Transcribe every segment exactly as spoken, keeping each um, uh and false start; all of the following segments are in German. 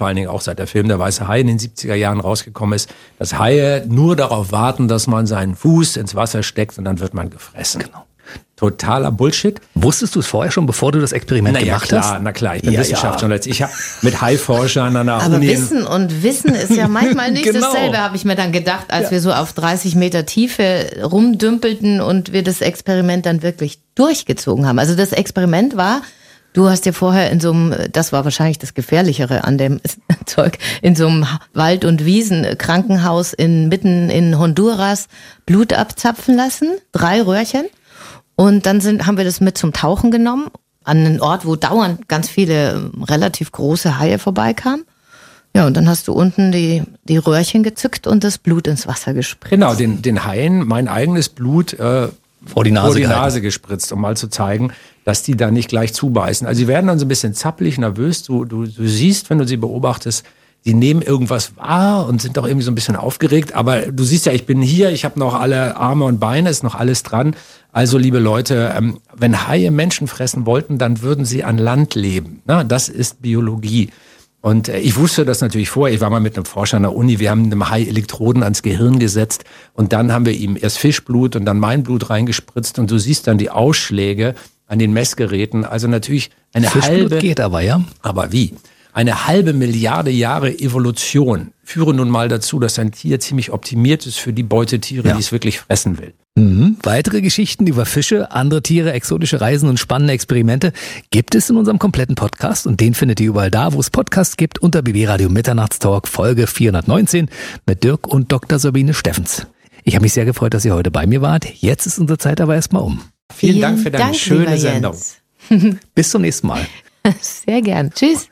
vor allen Dingen auch seit der Film Der weiße Hai in den siebziger Jahren rausgekommen ist, dass Haie nur darauf warten, dass man seinen Fuß ins Wasser steckt und dann wird man gefressen. Genau. Totaler Bullshit. Wusstest du es vorher schon, bevor du das Experiment na gemacht ja, klar, hast? Na klar, ich bin ja, Wissenschaftsjournalist. Ja. Ich habe mit Haiforschern an der Aber Uni... Wissen und Wissen ist ja manchmal nicht genau. dasselbe, habe ich mir dann gedacht, als ja. wir so auf dreißig Meter Tiefe rumdümpelten und wir das Experiment dann wirklich durchgezogen haben. Also das Experiment war, du hast dir vorher in so einem, das war wahrscheinlich das Gefährlichere an dem Zeug, in so einem Wald- und Wiesenkrankenhaus in, mitten in Honduras Blut abzapfen lassen, drei Röhrchen. Und dann sind, haben wir das mit zum Tauchen genommen, an einen Ort, wo dauernd ganz viele relativ große Haie vorbeikamen. Ja, und dann hast du unten die, die Röhrchen gezückt und das Blut ins Wasser gespritzt. Genau, den, den Haien mein eigenes Blut äh, vor die Nase, vor die Nase gespritzt, um mal zu zeigen, dass die da nicht gleich zubeißen. Also sie werden dann so ein bisschen zappelig, nervös. Du, du, du siehst, wenn du sie beobachtest, sie nehmen irgendwas wahr und sind doch irgendwie so ein bisschen aufgeregt. Aber du siehst ja, ich bin hier, ich habe noch alle Arme und Beine, ist noch alles dran. Also, liebe Leute, ähm, wenn Haie Menschen fressen wollten, dann würden sie an Land leben. Na, das ist Biologie. Und äh, ich wusste das natürlich vorher. Ich war mal mit einem Forscher an der Uni. Wir haben einem Hai Elektroden ans Gehirn gesetzt. Und dann haben wir ihm erst Fischblut und dann mein Blut reingespritzt. Und du siehst dann die Ausschläge an den Messgeräten. Also natürlich eine Fischblut halbe... geht aber, ja. Aber wie? Eine halbe Milliarde Jahre Evolution führen nun mal dazu, dass ein Tier ziemlich optimiert ist für die Beutetiere, ja. die es wirklich fressen will. Mhm. Weitere Geschichten über Fische, andere Tiere, exotische Reisen und spannende Experimente gibt es in unserem kompletten Podcast und den findet ihr überall da, wo es Podcasts gibt, unter B B Radio Mitternachtstalk Folge vierhundertneunzehn mit Dirk und Doktor Sabine Steffens. Ich habe mich sehr gefreut, dass ihr heute bei mir wart. Jetzt ist unsere Zeit aber erstmal um. Vielen, Vielen Dank für deine Dank, schöne Sendung. Bis zum nächsten Mal. Sehr gern. Tschüss.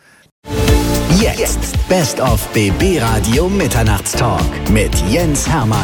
Jetzt Best of B B Radio Mitternachtstalk mit Jens Hermann.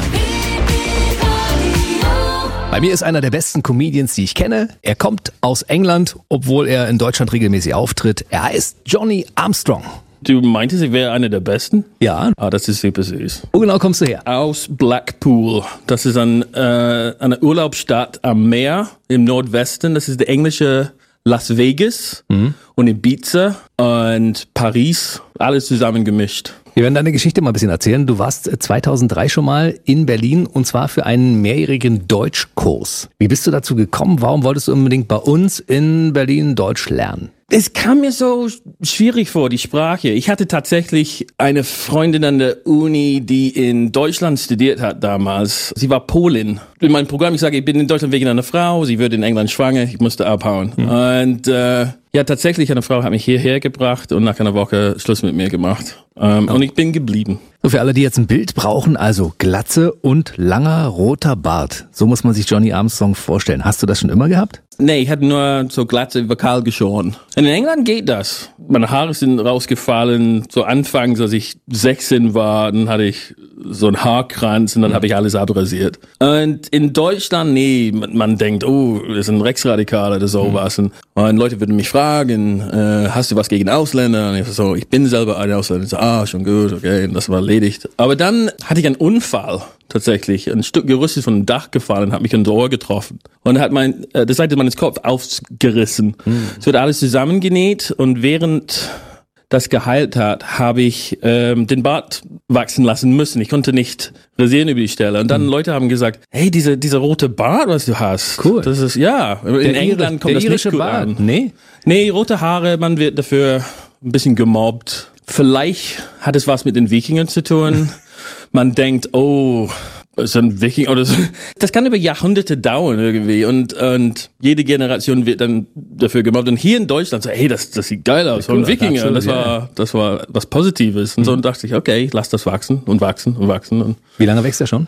Bei mir ist einer der besten Comedians, die ich kenne. Er kommt aus England, obwohl er in Deutschland regelmäßig auftritt. Er heißt Johnny Armstrong. Du meintest, ich wäre einer der Besten? Ja. Ah, das ist super süß. Wo genau kommst du her? Aus Blackpool. Das ist ein, äh, eine Urlaubsstadt am Meer im Nordwesten. Das ist die englische Las Vegas mhm. und Ibiza und Paris. Alles zusammen gemischt. Wir werden deine Geschichte mal ein bisschen erzählen. Du warst zweitausenddrei schon mal in Berlin und zwar für einen mehrjährigen Deutschkurs. Wie bist du dazu gekommen? Warum wolltest du unbedingt bei uns in Berlin Deutsch lernen? Es kam mir so schwierig vor, die Sprache. Ich hatte tatsächlich eine Freundin an der Uni, die in Deutschland studiert hat damals. Sie war Polin. In meinem Programm, ich sage, ich bin in Deutschland wegen einer Frau. Sie wird in England schwanger. Ich musste abhauen. Mhm. Und äh, ja, tatsächlich, eine Frau hat mich hierher gebracht und nach einer Woche Schluss mit mir gemacht. Ähm, oh. Und ich bin geblieben. So, für alle, die jetzt ein Bild brauchen, also Glatze und langer roter Bart. So muss man sich Johnny Armstrong vorstellen. Hast du das schon immer gehabt? Nee, ich hatte nur so Glatze vokal geschoren. In England geht das. Meine Haare sind rausgefallen. So anfangs, als ich sechzehn war, dann hatte ich so einen Haarkranz und dann mhm. habe ich alles abrasiert. Und in Deutschland, nee, man, man denkt, oh, das ist ein Rechtsradikal oder sowas. Mhm. Und Leute würden mich fragen, äh, hast du was gegen Ausländer? Und ich so, ich bin selber ein Ausländer. Ich so, ah, schon gut, okay, und das war erledigt. Aber dann hatte ich einen Unfall. Tatsächlich. Ein Stück Gerüst ist von dem Dach gefallen, hat mich ins Ohr getroffen. Und hat mein, äh, das Seite meines Kopf aufgerissen. Mhm. Es wird alles zusammengenäht und während das geheilt hat, habe ich ähm, den Bart wachsen lassen müssen. Ich konnte nicht rasieren über die Stelle. Und dann mhm. Leute haben gesagt, hey, diese, dieser rote Bart, was du hast. Cool. Das ist, ja. In der England kommt der das nicht gut Bart. an. Nee? Nee, rote Haare, man wird dafür ein bisschen gemobbt. Vielleicht hat es was mit den Wikingern zu tun. Man denkt, oh, so ein Wikinger oder so. Das kann über Jahrhunderte dauern irgendwie und und jede Generation wird dann dafür gemobbt. Und hier in Deutschland so, hey, das das sieht geil aus, so ein Wikinger. Absolut, das war ja. das war was Positives. Und mhm. so dachte ich, okay, ich lass das wachsen und wachsen und wachsen. Und wie lange wächst er schon?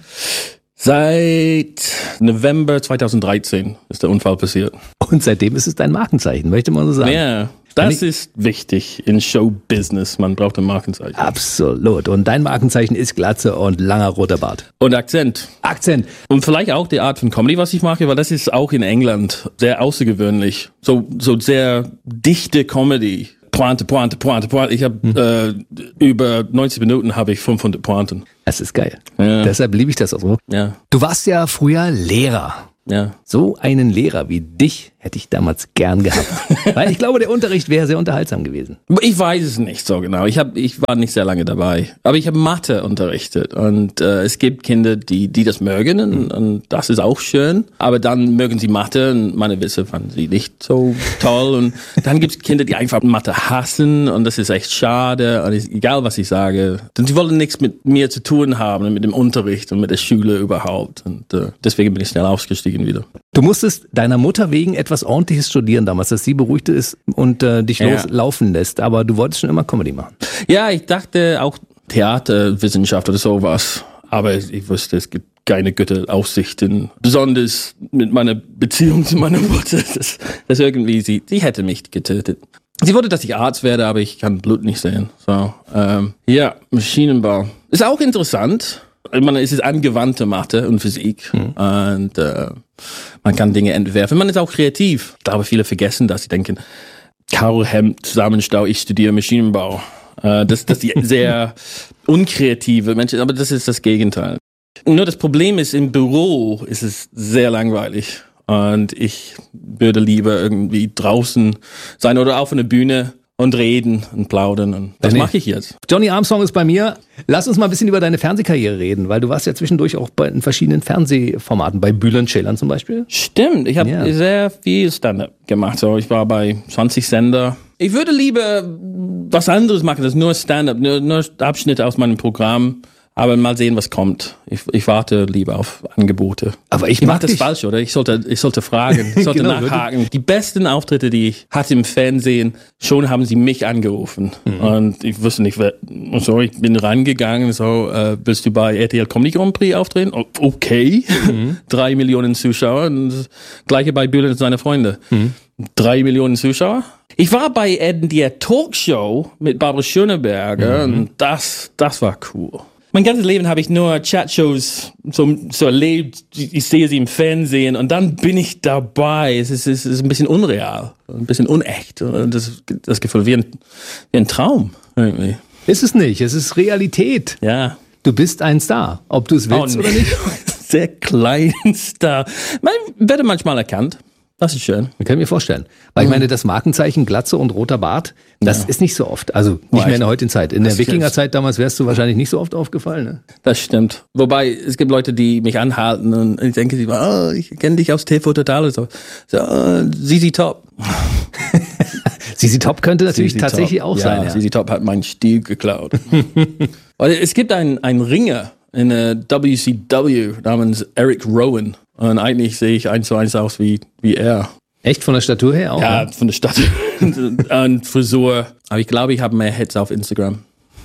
Seit November zweitausenddreizehn ist der Unfall passiert. Und seitdem ist es dein Markenzeichen, möchte man so sagen. Ja. Das ist wichtig in Showbusiness. Man braucht ein Markenzeichen. Absolut. Und dein Markenzeichen ist Glatze und langer roter Bart. Und Akzent. Akzent. Und vielleicht auch die Art von Comedy, was ich mache, weil das ist auch in England sehr außergewöhnlich. So, so sehr dichte Comedy. Pointe, Pointe, Pointe, Pointe. Ich habe hm. äh, über neunzig Minuten habe ich fünfhundert Pointen. Das ist geil. Ja. Deshalb liebe ich das auch so. Ja. Du warst ja früher Lehrer. Ja. So einen Lehrer wie dich hätte ich damals gern gehabt. Weil ich glaube, der Unterricht wäre sehr unterhaltsam gewesen. Ich weiß es nicht so genau. Ich hab, ich war nicht sehr lange dabei. Aber ich habe Mathe unterrichtet. Und äh, es gibt Kinder, die, die das mögen. Und, und das ist auch schön. Aber dann mögen sie Mathe. Und meine Witze fanden sie nicht so toll. Und dann gibt es Kinder, die einfach Mathe hassen. Und das ist echt schade. Und ich, egal, was ich sage. Denn sie wollen nichts mit mir zu tun haben. Mit dem Unterricht und mit der Schule überhaupt. Und äh, deswegen bin ich schnell ausgestiegen wieder. Du musstest deiner Mutter wegen etwas Ordentliches studieren damals, dass sie beruhigt ist und äh, dich Ja. loslaufen lässt. Aber du wolltest schon immer Comedy machen. Ja, ich dachte auch Theaterwissenschaft oder sowas. Aber ich wusste, es gibt keine gute Aussichten. Besonders mit meiner Beziehung zu meiner Mutter. Das, das irgendwie, sie, sie hätte mich getötet. Sie wollte, dass ich Arzt werde, aber ich kann Blut nicht sehen. So, ähm, ja, Maschinenbau. Ist auch interessant. Ich meine, es ist angewandte Mathe und Physik. Mhm. Und äh, man kann Dinge entwerfen. Man ist auch kreativ. Ich glaube, viele vergessen das. Sie denken, Karohemd, Zusammenstau, ich studiere Maschinenbau. Äh, das, das ist sehr unkreative Menschen, aber das ist das Gegenteil. Nur das Problem ist, im Büro ist es sehr langweilig. Und ich würde lieber irgendwie draußen sein oder auf einer Bühne und reden und plaudern. Und das Nee. mache ich jetzt. Johnny Armstrong ist bei mir. Lass uns mal ein bisschen über deine Fernsehkarriere reden, weil du warst ja zwischendurch auch bei in verschiedenen Fernsehformaten, bei Bülent Ceylan zum Beispiel. Stimmt, ich habe Ja. sehr viel Stand-up gemacht. So, ich war bei zwanzig Sender. Ich würde lieber was anderes machen, das nur Stand-up, nur, nur Abschnitte aus meinem Programm. Aber mal sehen, was kommt. Ich, ich warte lieber auf Angebote. Aber ich ich mag mache das dich. falsch, oder? Ich sollte, ich sollte fragen, ich sollte Genau, nachhaken. Die besten Auftritte, die ich hatte im Fernsehen, schon haben sie mich angerufen. Mhm. Und ich wusste nicht, wer, so, ich bin rangegangen, so, äh, willst du bei R T L Comedy Grand Prix auftreten? O- Okay. Mhm. Drei Millionen Zuschauer. Und das Gleiche bei Bülent und seine Freunde. Mhm. Drei Millionen Zuschauer. Ich war bei Ed der Talkshow mit Barbara Schöneberger mhm. und das, das war cool. Mein ganzes Leben habe ich nur Chatshows so, so erlebt. Ich sehe sie im Fernsehen und dann bin ich dabei. Es ist, es ist ein bisschen unreal, ein bisschen unecht. Und das, das Gefühl wie ein, wie ein Traum irgendwie. Ist es nicht, es ist Realität. Ja. Du bist ein Star, ob du es willst Oh, oder nicht. Sehr klein Star. Man werde manchmal erkannt. Das ist schön. Das kann ich mir vorstellen. Weil ich meine, das Markenzeichen Glatze und roter Bart, das Ja. ist nicht so oft. Also nicht mehr in der heutigen Zeit. In der Das ist- Wikingerzeit damals wärst du wahrscheinlich nicht so oft aufgefallen. Ne? Das stimmt. Wobei, es gibt Leute, die mich anhalten und ich denke, sie oh, ich kenne dich aus T V Total oder so. So, uh, Sisi Top. Sisi Top könnte natürlich Sisi tatsächlich Top. auch ja, sein. Ja. Sisi Top hat meinen Stil geklaut. Weil es gibt einen, einen Ringer in der W C W namens Eric Rowan. Und eigentlich sehe ich eins zu eins aus wie, wie er. Echt von der Statur her auch? Ja, Ne? von der Stadt und Frisur. Aber ich glaube, ich habe mehr Hits auf Instagram.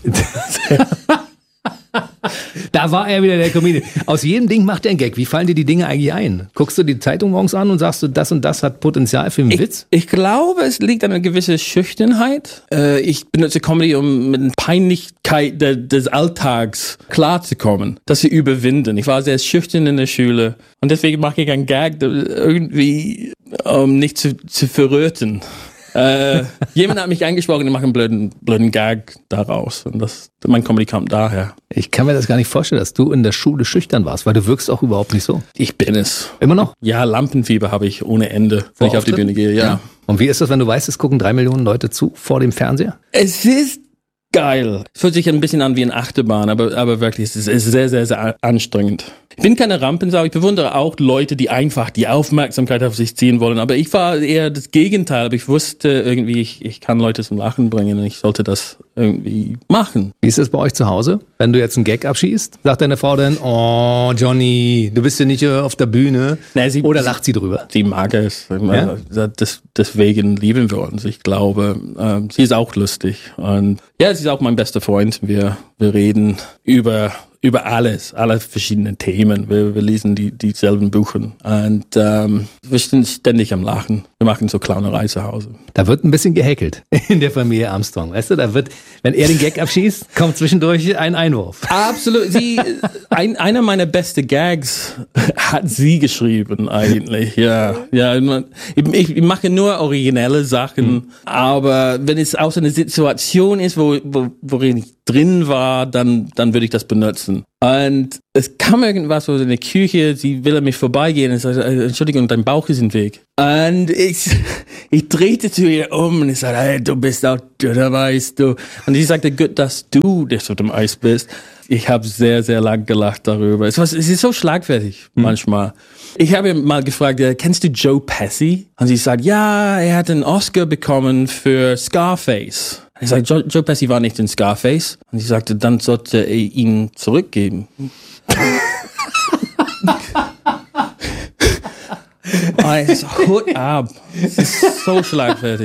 Da war er wieder der Comedian. Aus jedem Ding macht er einen Gag. Wie fallen dir die Dinge eigentlich ein? Guckst du die Zeitung morgens an und sagst du, das und das hat Potenzial für einen Ich, Witz? ich glaube, es liegt an einer gewissen Schüchternheit. Äh, ich benutze Comedy, um mit der Peinlichkeit de, des Alltags klarzukommen, das sie überwinden. Ich war sehr schüchtern in der Schule und deswegen mache ich einen Gag, der irgendwie, um nicht zu, zu verröten. äh, jemand hat mich angesprochen und macht einen blöden, blöden Gag daraus. Und das, mein Comedy kommt daher. Ich kann mir das gar nicht vorstellen, dass du in der Schule schüchtern warst, weil du wirkst auch überhaupt nicht so. Ich bin es. Immer noch? Ja, Lampenfieber habe ich ohne Ende, Vor wenn ich auf die Auftritten? Bühne gehe. Ja. Und wie ist das, wenn du weißt, es gucken drei Millionen Leute zu vor dem Fernseher? Es ist geil. Es fühlt sich ein bisschen an wie eine Achterbahn, aber, aber wirklich, es ist, es ist sehr, sehr, sehr anstrengend. Ich bin keine Rampensau. Ich bewundere auch Leute, die einfach die Aufmerksamkeit auf sich ziehen wollen. Aber ich war eher das Gegenteil. Aber ich wusste irgendwie, ich, ich kann Leute zum Lachen bringen und ich sollte das irgendwie machen. Wie ist das bei euch zu Hause? Wenn du jetzt einen Gag abschießt, sagt deine Frau dann, oh Johnny, du bist ja nicht äh, auf der Bühne. Nee, sie- Oder lacht sie drüber? Sie mag es. Ich meine, das, deswegen lieben wir uns. Ich glaube, ähm, sie ist auch lustig. Und ja, sie ist auch mein bester Freund. Wir, wir reden über über alles, alle verschiedenen Themen. Wir, wir lesen die dieselben Bücher und ähm, wir sind ständig am Lachen. Wir machen so Clownerei zu Hause. Da wird ein bisschen gehäkelt in der Familie Armstrong. Weißt du, da wird, wenn er den Gag abschießt, kommt zwischendurch ein Einwurf. Absolut. Sie, ein, einer meiner besten Gags hat sie geschrieben eigentlich. Ja, ja. Ich, ich mache nur originelle Sachen, mhm. aber wenn es aus einer Situation ist, wo, wo worin ich drin war, dann, dann würde ich das benutzen. Und es kam irgendwas so in der Küche, sie will an mich vorbeigehen und sagte, Entschuldigung, dein Bauch ist im Weg. Und ich, ich drehte zu ihr um und ich sagte, hey, du bist auch dünner, weißt du. Und sie sagte, gut, dass du der auf dem Eis bist. Ich habe sehr, sehr lang gelacht darüber. Es, war, es ist so schlagfertig mhm. manchmal. Ich habe mal gefragt, kennst du Joe Pesci? Und sie sagt, ja, er hat einen Oscar bekommen für Scarface. Ich sagte, Joe, Joe Pesci war nicht in Scarface. Und sie sagte, dann sollte er ihn zurückgeben. Also, Hut ab. Es ist so schlagfertig.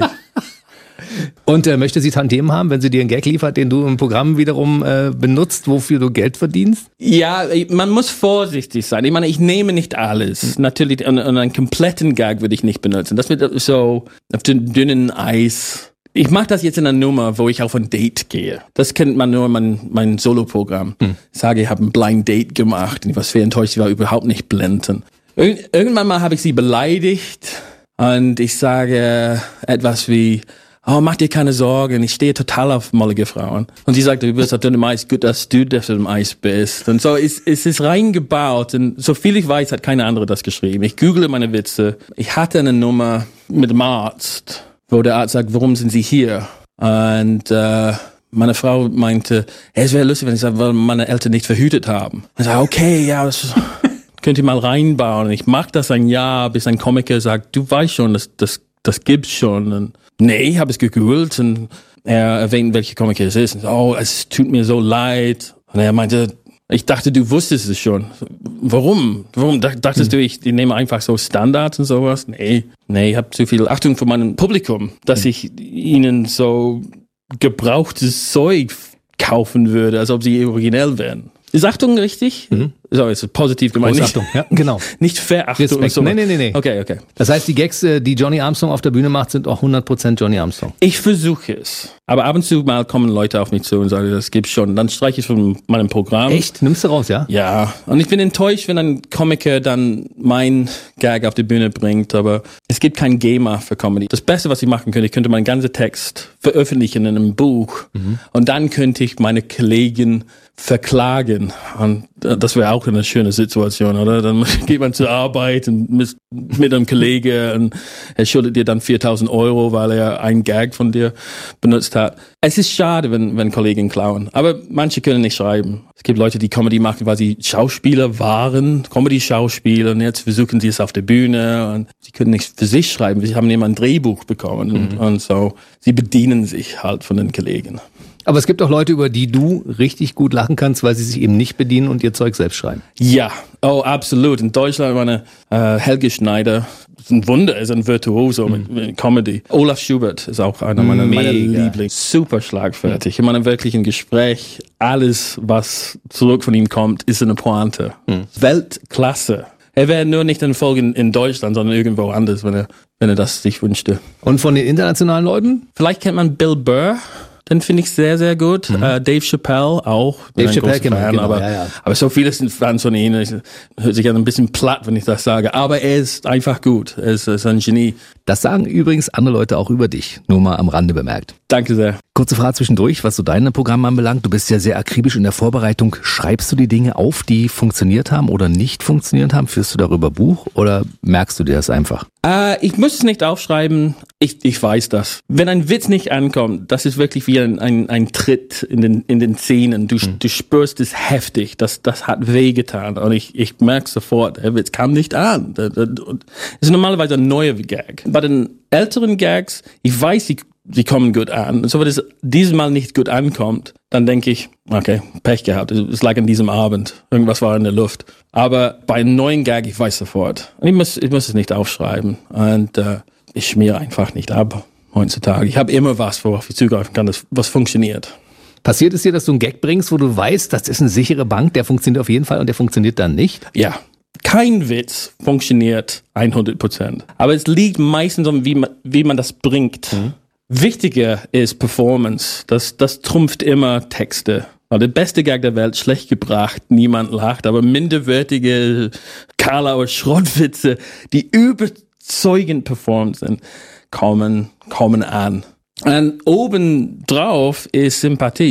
Und äh, möchte sie Tantiemen haben, wenn sie dir einen Gag liefert, den du im Programm wiederum äh, benutzt, wofür du Geld verdienst? Ja, man muss vorsichtig sein. Ich meine, ich nehme nicht alles. Mhm. Natürlich, und, und einen kompletten Gag würde ich nicht benutzen. Das wird so auf dem dünnen Eis. Ich mache das jetzt in einer Nummer, wo ich auf ein Date gehe. Das kennt man nur in mein, mein Solo-Programm. Hm. Ich sage, ich habe ein Blind Date gemacht und ich war sehr enttäuscht, ich war überhaupt nicht blenden. Ir- irgendwann mal habe ich sie beleidigt und ich sage etwas wie, oh, mach dir keine Sorgen, ich stehe total auf mollige Frauen. Und sie sagte, du bist auf dem Eis, gut, dass du auf dem Eis bist. Und so ist, es ist reingebaut und so viel ich weiß, hat keine andere das geschrieben. Ich google meine Witze. Ich hatte eine Nummer mit dem Arzt, wo der Arzt sagt, warum sind Sie hier? Und äh, meine Frau meinte, hey, es wäre lustig, wenn ich sage, weil meine Eltern nicht verhütet haben. Ich sage, okay, ja, das könnt ihr mal reinbauen. Ich mache das ein Jahr, bis ein Komiker sagt, du weißt schon, das, das, das gibt's schon. Und nee, ich habe es gegoogelt und er erwähnt, welche Komiker es ist. Und so, oh, es tut mir so leid. Und er meinte, ich dachte, du wusstest es schon. Warum? Warum dachtest hm. du, ich, ich nehme einfach so Standards und sowas? Nee, nee, ich habe zu viel Achtung vor meinem Publikum, dass hm. ich ihnen so gebrauchtes Zeug kaufen würde, als ob sie originell wären. Ist Achtung richtig? Mhm. So, ist positiv gemeint. Achtung, ja, genau. Nicht Verachtung. Respekt. So. Nee, nee, nee, nee. Okay, okay. Das heißt, die Gags, die Johnny Armstrong auf der Bühne macht, sind auch hundert Prozent Johnny Armstrong. Ich versuche es. Aber ab und zu mal kommen Leute auf mich zu und sagen, das gibt's schon. Dann streiche ich von meinem Programm. Echt? Nimmst du raus, ja? Ja. Und ich bin enttäuscht, wenn ein Komiker dann mein Gag auf die Bühne bringt. Aber es gibt kein GEMA für Comedy. Das Beste, was ich machen könnte, ich könnte meinen ganzen Text veröffentlichen in einem Buch. Mhm. Und dann könnte ich meine Kollegen verklagen. Und das wäre auch eine schöne Situation, oder? Dann geht man zur Arbeit und mit, mit einem Kollegen und er schuldet dir dann viertausend Euro, weil er einen Gag von dir benutzt hat. Es ist schade, wenn, wenn Kollegen klauen. Aber manche können nicht schreiben. Es gibt Leute, die Comedy machen, weil sie Schauspieler waren, Comedy-Schauspieler, und jetzt versuchen sie es auf der Bühne und sie können nicht für sich schreiben. Sie haben immer ein Drehbuch bekommen und, mhm. und so. Sie bedienen sich halt von den Kollegen. Aber es gibt auch Leute, über die du richtig gut lachen kannst, weil sie sich eben nicht bedienen und ihr Zeug selbst schreiben. Ja, oh, absolut. In Deutschland, meine äh, Helge Schneider, ist ein Wunder, ist ein Virtuoso mhm. mit, mit Comedy. Olaf Schubert ist auch einer meiner, meiner Lieblings. Super schlagfertig. Mhm. Ich meine, wirklich ein Gespräch, alles, was zurück von ihm kommt, ist eine Pointe. Mhm. Weltklasse. Er wäre nur nicht in Folge in, in Deutschland, sondern irgendwo anders, wenn er, wenn er das sich wünschte. Und von den internationalen Leuten? Vielleicht kennt man Bill Burr. Den finde ich sehr, sehr gut. Mhm. Uh, Dave Chappelle auch. Dave Chappelle, genau, Fan, genau, aber, ja, ja. aber so viele sind Fans von ihm. Ich, hört sich an ein bisschen platt, wenn ich das sage. Aber er ist einfach gut. Er ist, er ist ein Genie. Das sagen übrigens andere Leute auch über dich. Nur mal am Rande bemerkt. Danke sehr. Kurze Frage zwischendurch, was so deine Programme anbelangt. Du bist ja sehr akribisch in der Vorbereitung. Schreibst du die Dinge auf, die funktioniert haben oder nicht funktioniert haben? Führst du darüber Buch oder merkst du dir das einfach? Äh, ich muss es nicht aufschreiben. Ich, ich weiß das. Wenn ein Witz nicht ankommt, das ist wirklich wie ein, ein, ein Tritt in den, in den Zähnen. Du, mhm. du spürst es heftig. Das, das hat wehgetan. Und ich, ich merke sofort, der Witz kam nicht an. Das ist normalerweise ein neuer Gag. Bei den älteren Gags, ich weiß, sie, sie kommen gut an. Und so, wenn es dieses Mal nicht gut ankommt, dann denke ich, okay, Pech gehabt. Es lag an diesem Abend. Irgendwas war in der Luft. Aber bei einem neuen Gag, ich weiß sofort. Und ich muss, ich muss es nicht aufschreiben. Und äh, ich schmiere einfach nicht ab heutzutage. Ich habe immer was, worauf ich zugreifen kann, das, was funktioniert. Passiert es dir, dass du einen Gag bringst, wo du weißt, das ist eine sichere Bank, der funktioniert auf jeden Fall und der funktioniert dann nicht? Ja. Kein Witz funktioniert hundert Prozent. Aber es liegt meistens um, wie man, wie man das bringt. Mhm. Wichtiger ist Performance. Das, das trumpft immer Texte. Der beste Gag der Welt, schlecht gebracht, niemand lacht, aber minderwertige Karlauer Schrottwitze, die überzeugend performt sind, kommen, kommen an. Und obendrauf ist Sympathie.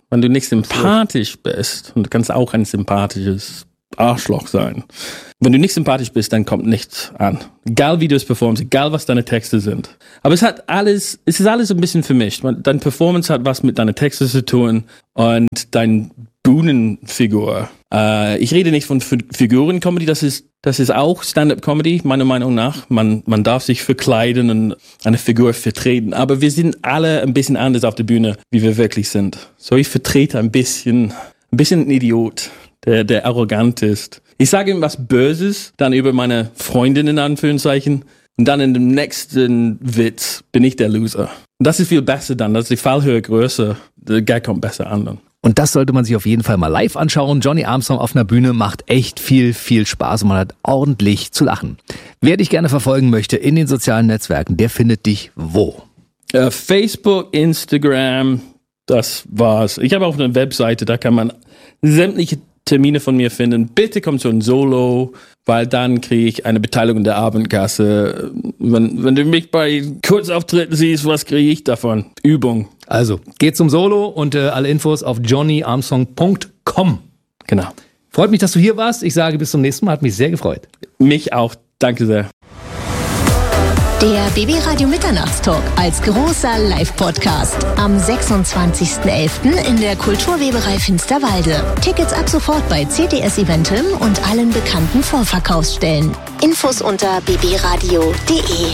Wenn du nicht sympathisch bist, und du kannst auch ein sympathisches Arschloch sein. Wenn du nicht sympathisch bist, dann kommt nichts an. Egal wie du es performst, egal was deine Texte sind. Aber es hat alles, es ist alles ein bisschen vermischt. Deine Performance hat was mit deinen Texten zu tun und dein Bühnenfigur. Äh, ich rede nicht von F- Figuren-Comedy, das ist, das ist auch Stand-up-Comedy, meiner Meinung nach. Man, man darf sich verkleiden und eine Figur vertreten. Aber wir sind alle ein bisschen anders auf der Bühne, wie wir wirklich sind. So, ich vertrete ein bisschen, ein bisschen ein Idiot, der, der arrogant ist. Ich sage ihm was Böses, dann über meine Freundin in Anführungszeichen. Und dann in dem nächsten Witz bin ich der Loser. Und das ist viel besser dann, das ist die Fallhöhe größer, der Gag kommt besser an dann. Und das sollte man sich auf jeden Fall mal live anschauen. Johnny Armstrong auf einer Bühne macht echt viel, viel Spaß und man hat ordentlich zu lachen. Wer dich gerne verfolgen möchte in den sozialen Netzwerken, der findet dich wo? Uh, Facebook, Instagram, das war's. Ich habe auch eine Webseite, da kann man sämtliche Termine von mir finden. Bitte komm zu ein Solo, weil dann kriege ich eine Beteiligung der Abendkasse. Wenn, wenn du mich bei Kurzauftritten siehst, was kriege ich davon? Übung. Also, geht zum Solo und äh, alle Infos auf johnny armstrong punkt com. Genau. Freut mich, dass du hier warst. Ich sage bis zum nächsten Mal. Hat mich sehr gefreut. Mich auch. Danke sehr. Der B B Radio Mitternachtstalk als großer Live-Podcast am sechsundzwanzigsten elften in der Kulturweberei Finsterwalde. Tickets ab sofort bei C T S Eventim und allen bekannten Vorverkaufsstellen. Infos unter b b radio punkt d e.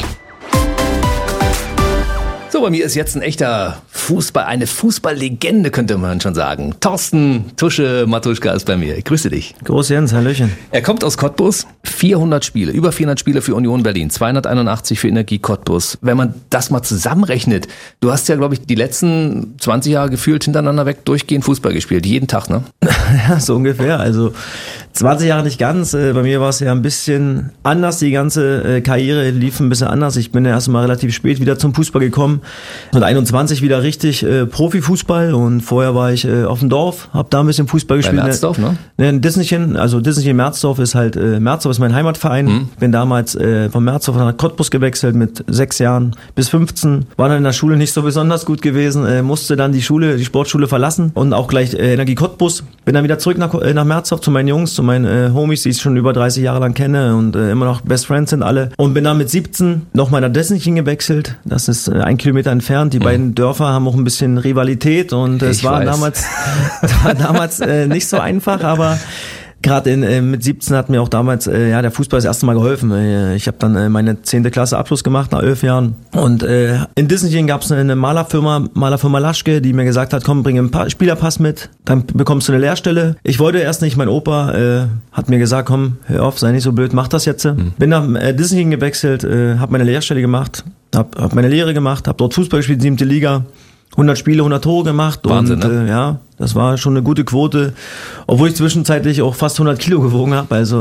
So, bei mir ist jetzt ein echter Fußball, eine Fußballlegende, könnte man schon sagen. Thorsten Tusche Matuschka ist bei mir. Ich grüße dich. Groß Jens, Hallöchen. Er kommt aus Cottbus, vierhundert Spiele, über vierhundert Spiele für Union Berlin, zweihunderteinundachtzig für Energie Cottbus. Wenn man das mal zusammenrechnet, du hast ja, glaube ich, die letzten zwanzig Jahre gefühlt hintereinander weg durchgehend Fußball gespielt, jeden Tag, ne? Ja, so ungefähr. Also zwanzig Jahre nicht ganz. Bei mir war es ja ein bisschen anders. Die ganze Karriere lief ein bisschen anders. Ich bin ja erst mal relativ spät wieder zum Fußball gekommen. Mit einundzwanzig wieder richtig äh, Profifußball und vorher war ich äh, auf dem Dorf, hab da ein bisschen Fußball gespielt. Bei Merzdorf, ne? Ne, in Disneychen, also Disneychen Merzdorf ist halt, äh, Merzdorf ist mein Heimatverein. Mhm. Bin damals äh, von Merzdorf nach Cottbus gewechselt mit sechs Jahren bis fünfzehn. War dann in der Schule nicht so besonders gut gewesen, äh, musste dann die Schule, die Sportschule verlassen und auch gleich äh, Energie Cottbus. Bin dann wieder zurück nach, äh, nach Merzdorf zu meinen Jungs, zu meinen äh, Homies, die ich schon über dreißig Jahre lang kenne und äh, immer noch Best Friends sind alle. Und bin dann mit siebzehn nochmal nach Disneychen gewechselt. Das ist äh, ein Kilometer entfernt. Die beiden mhm. Dörfer haben auch ein bisschen Rivalität und äh, es war weiß. damals, war damals äh, nicht so einfach, aber gerade in äh, mit siebzehn hat mir auch damals äh, ja der Fußball das erste Mal geholfen. Äh, ich habe dann äh, meine zehnte Klasse Abschluss gemacht nach elf Jahren und äh, in Disneychen gab es eine Malerfirma, Malerfirma Laschke, die mir gesagt hat, komm, bring einen pa- Spielerpass mit, dann bekommst du eine Lehrstelle. Ich wollte erst nicht, mein Opa äh, hat mir gesagt, komm, hör auf, sei nicht so blöd, mach das jetzt. Mhm. Bin nach äh, Disneychen gewechselt, äh, habe meine Lehrstelle gemacht, habe hab meine Lehre gemacht, habe dort Fußball gespielt, siebte Liga. hundert Spiele, hundert Tore gemacht. Wahnsinn, und ne? äh, ja, das war schon eine gute Quote, obwohl ich zwischenzeitlich auch fast hundert Kilo gewogen habe. Also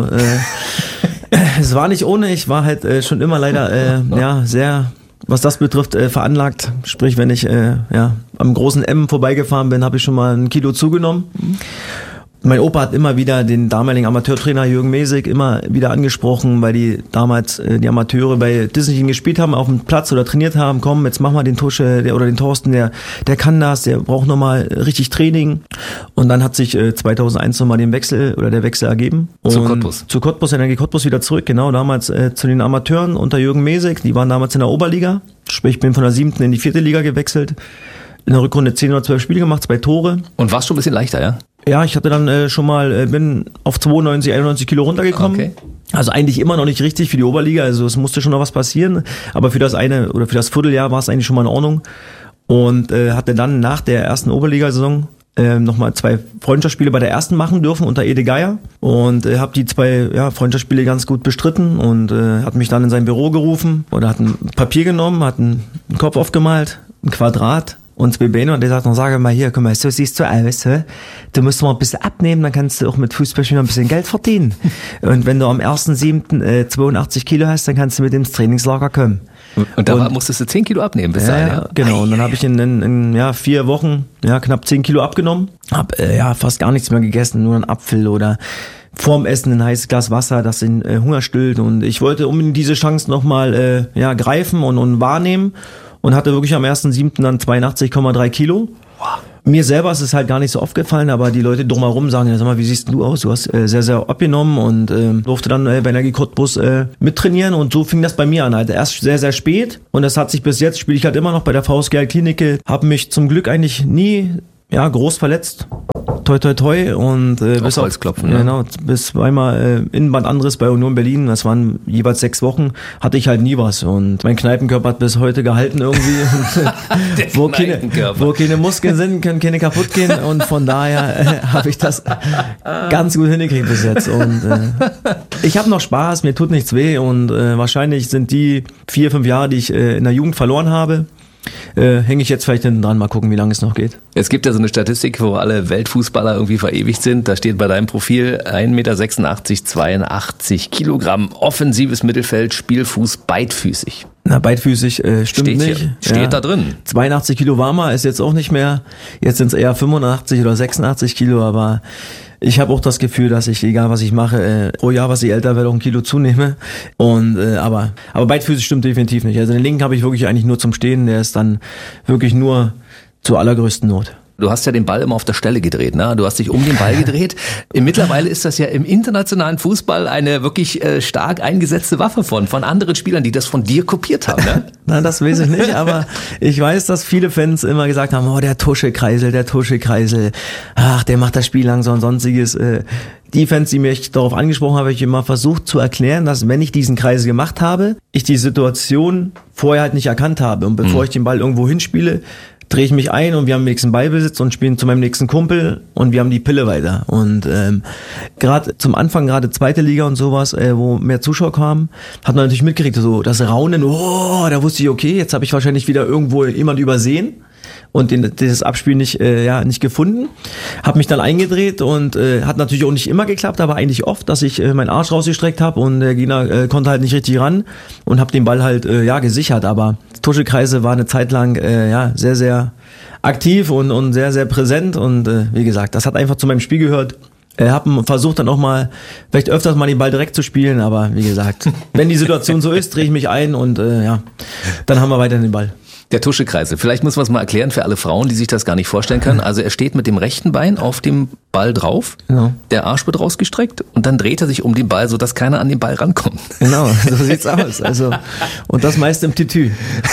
äh, es war nicht ohne, ich war halt äh, schon immer leider äh, ja sehr, was das betrifft, äh, veranlagt. Sprich, wenn ich äh, ja am großen M vorbeigefahren bin, habe ich schon mal ein Kilo zugenommen. Mein Opa hat immer wieder den damaligen Amateurtrainer Jürgen Mesig immer wieder angesprochen, weil die damals äh, die Amateure bei Disneychen gespielt haben, auf dem Platz oder trainiert haben. Komm, jetzt mach mal den Tusche der, oder den Thorsten, der der kann das, der braucht nochmal richtig Training. Und dann hat sich äh, zweitausendeins nochmal den Wechsel oder der Wechsel ergeben. Und zu Cottbus. Zu Cottbus, Energie Cottbus wieder zurück, genau, damals äh, zu den Amateuren unter Jürgen Mesig. Die waren damals in der Oberliga. Sprich, ich bin von der siebten in die vierte Liga gewechselt. In der Rückrunde zehn oder zwölf Spiele gemacht, zwei Tore. Und warst schon ein bisschen leichter, ja? Ja, ich hatte dann äh, schon mal, äh, bin auf zweiundneunzig, einundneunzig Kilo runtergekommen. Okay. Also eigentlich immer noch nicht richtig für die Oberliga, also es musste schon noch was passieren. Aber für das eine oder für das Vierteljahr war es eigentlich schon mal in Ordnung. Und äh, hatte dann nach der ersten Oberligasaison äh, nochmal zwei Freundschaftsspiele bei der ersten machen dürfen unter Ede Geier. Und äh, habe die zwei ja, Freundschaftsspiele ganz gut bestritten und äh, hat mich dann in sein Büro gerufen oder hat ein Papier genommen, hat einen, einen Kopf aufgemalt, ein Quadrat und zwei Beine und der sagt dann, sag mal hier, guck mal, so siehst du aus, hä? Du musst mal ein bisschen abnehmen, dann kannst du auch mit Fußballspielen ein bisschen Geld verdienen. Und wenn du am ersten siebten äh, zweiundachtzig Kilo hast, dann kannst du mit ins Trainingslager kommen. Und da und, musstest du zehn Kilo abnehmen bis dahin, ja, ja? Genau, und dann habe ich in, in, in ja, vier Wochen ja, knapp zehn Kilo abgenommen. Hab äh, ja fast gar nichts mehr gegessen, nur einen Apfel oder vorm Essen ein heißes Glas Wasser, das den äh, Hunger stillt. Und ich wollte unbedingt diese Chance nochmal äh, ja, greifen und, und wahrnehmen. Und hatte wirklich am ersten siebten dann zweiundachtzig Komma drei Kilo. Mir selber ist es halt gar nicht so aufgefallen, aber die Leute drumherum sagen, ja, sag mal, wie siehst du aus? Du hast äh, sehr, sehr abgenommen und äh, durfte dann äh, bei Energie Cottbus äh, mittrainieren und so fing das bei mir an. Halt erst sehr, sehr spät und das hat sich bis jetzt, spiele ich halt immer noch bei der V S G Klinike, habe mich zum Glück eigentlich nie ja, groß verletzt. Toi, toi, toi. Und äh, bis auf Holzklopfen, ne? Genau, bis zweimal äh, Innenbandriss bei Union Berlin. Das waren jeweils sechs Wochen. Hatte ich halt nie was. Und mein Kneipenkörper hat bis heute gehalten irgendwie. Und, wo, keine, wo keine Muskeln sind, können keine kaputt gehen. Und von daher äh, habe ich das ganz gut hingekriegt bis jetzt. Und äh, ich habe noch Spaß, mir tut nichts weh. Und äh, wahrscheinlich sind die vier, fünf Jahre, die ich äh, in der Jugend verloren habe, Äh, hänge ich jetzt vielleicht hinten dran, mal gucken, wie lange es noch geht. Es gibt ja so eine Statistik, wo alle Weltfußballer irgendwie verewigt sind. Da steht bei deinem Profil ein Meter sechsundachtzig, zweiundachtzig Kilogramm, offensives Mittelfeld, Spielfuß, beidfüßig. Na, beidfüßig äh, stimmt Steht nicht. Hier. Steht ja. da drin. zweiundachtzig Kilo war mal, ist jetzt auch nicht mehr. Jetzt sind es eher fünfundachtzig oder sechsundachtzig Kilo, aber ich habe auch das Gefühl, dass ich, egal was ich mache, äh, pro Jahr, was ich älter werde, auch ein Kilo zunehme. Und äh, aber aber beidfüßig stimmt definitiv nicht. Also den linken habe ich wirklich eigentlich nur zum Stehen, der ist dann wirklich nur zur allergrößten Not. Du hast ja den Ball immer auf der Stelle gedreht, ne? Du hast dich um den Ball gedreht. Mittlerweile ist das ja im internationalen Fußball eine wirklich äh, stark eingesetzte Waffe von, von anderen Spielern, die das von dir kopiert haben, ne? Nein, das weiß ich nicht, aber ich weiß, dass viele Fans immer gesagt haben, oh, der Tuschekreisel, der Tuschekreisel, ach, der macht das Spiel langsam und sonstiges. Die Fans, die mich darauf angesprochen haben, habe ich immer versucht zu erklären, dass wenn ich diesen Kreisel gemacht habe, ich die Situation vorher halt nicht erkannt habe. Und bevor mhm. ich den Ball irgendwo hinspiele, drehe ich mich ein und wir haben den nächsten Ballbesitz und spielen zu meinem nächsten Kumpel und wir haben die Pille weiter. Und ähm, gerade zum Anfang, gerade zweite Liga und sowas, äh, wo mehr Zuschauer kamen, hat man natürlich mitgekriegt, so das Raunen, oh, da wusste ich, okay, jetzt habe ich wahrscheinlich wieder irgendwo jemand übersehen und den, dieses Abspiel nicht, äh, ja, nicht gefunden. Hab mich dann eingedreht und äh, hat natürlich auch nicht immer geklappt, aber eigentlich oft, dass ich äh, meinen Arsch rausgestreckt habe und der Gegner äh, konnte halt nicht richtig ran und habe den Ball halt äh, ja gesichert. Aber Tuschekreise war eine Zeit lang äh, ja sehr, sehr aktiv und, und sehr, sehr präsent und äh, wie gesagt, das hat einfach zu meinem Spiel gehört. Ich habe versucht dann auch mal, vielleicht öfters mal den Ball direkt zu spielen, aber wie gesagt, wenn die Situation so ist, drehe ich mich ein und äh, ja, dann haben wir weiter den Ball. Der Tuschekreisel. Vielleicht muss man es mal erklären für alle Frauen, die sich das gar nicht vorstellen können. Also er steht mit dem rechten Bein auf dem Ball drauf, genau. Der Arsch wird rausgestreckt und dann dreht er sich um den Ball, sodass keiner an den Ball rankommt. Genau, so sieht's aus. Also, und das meist im Tütü.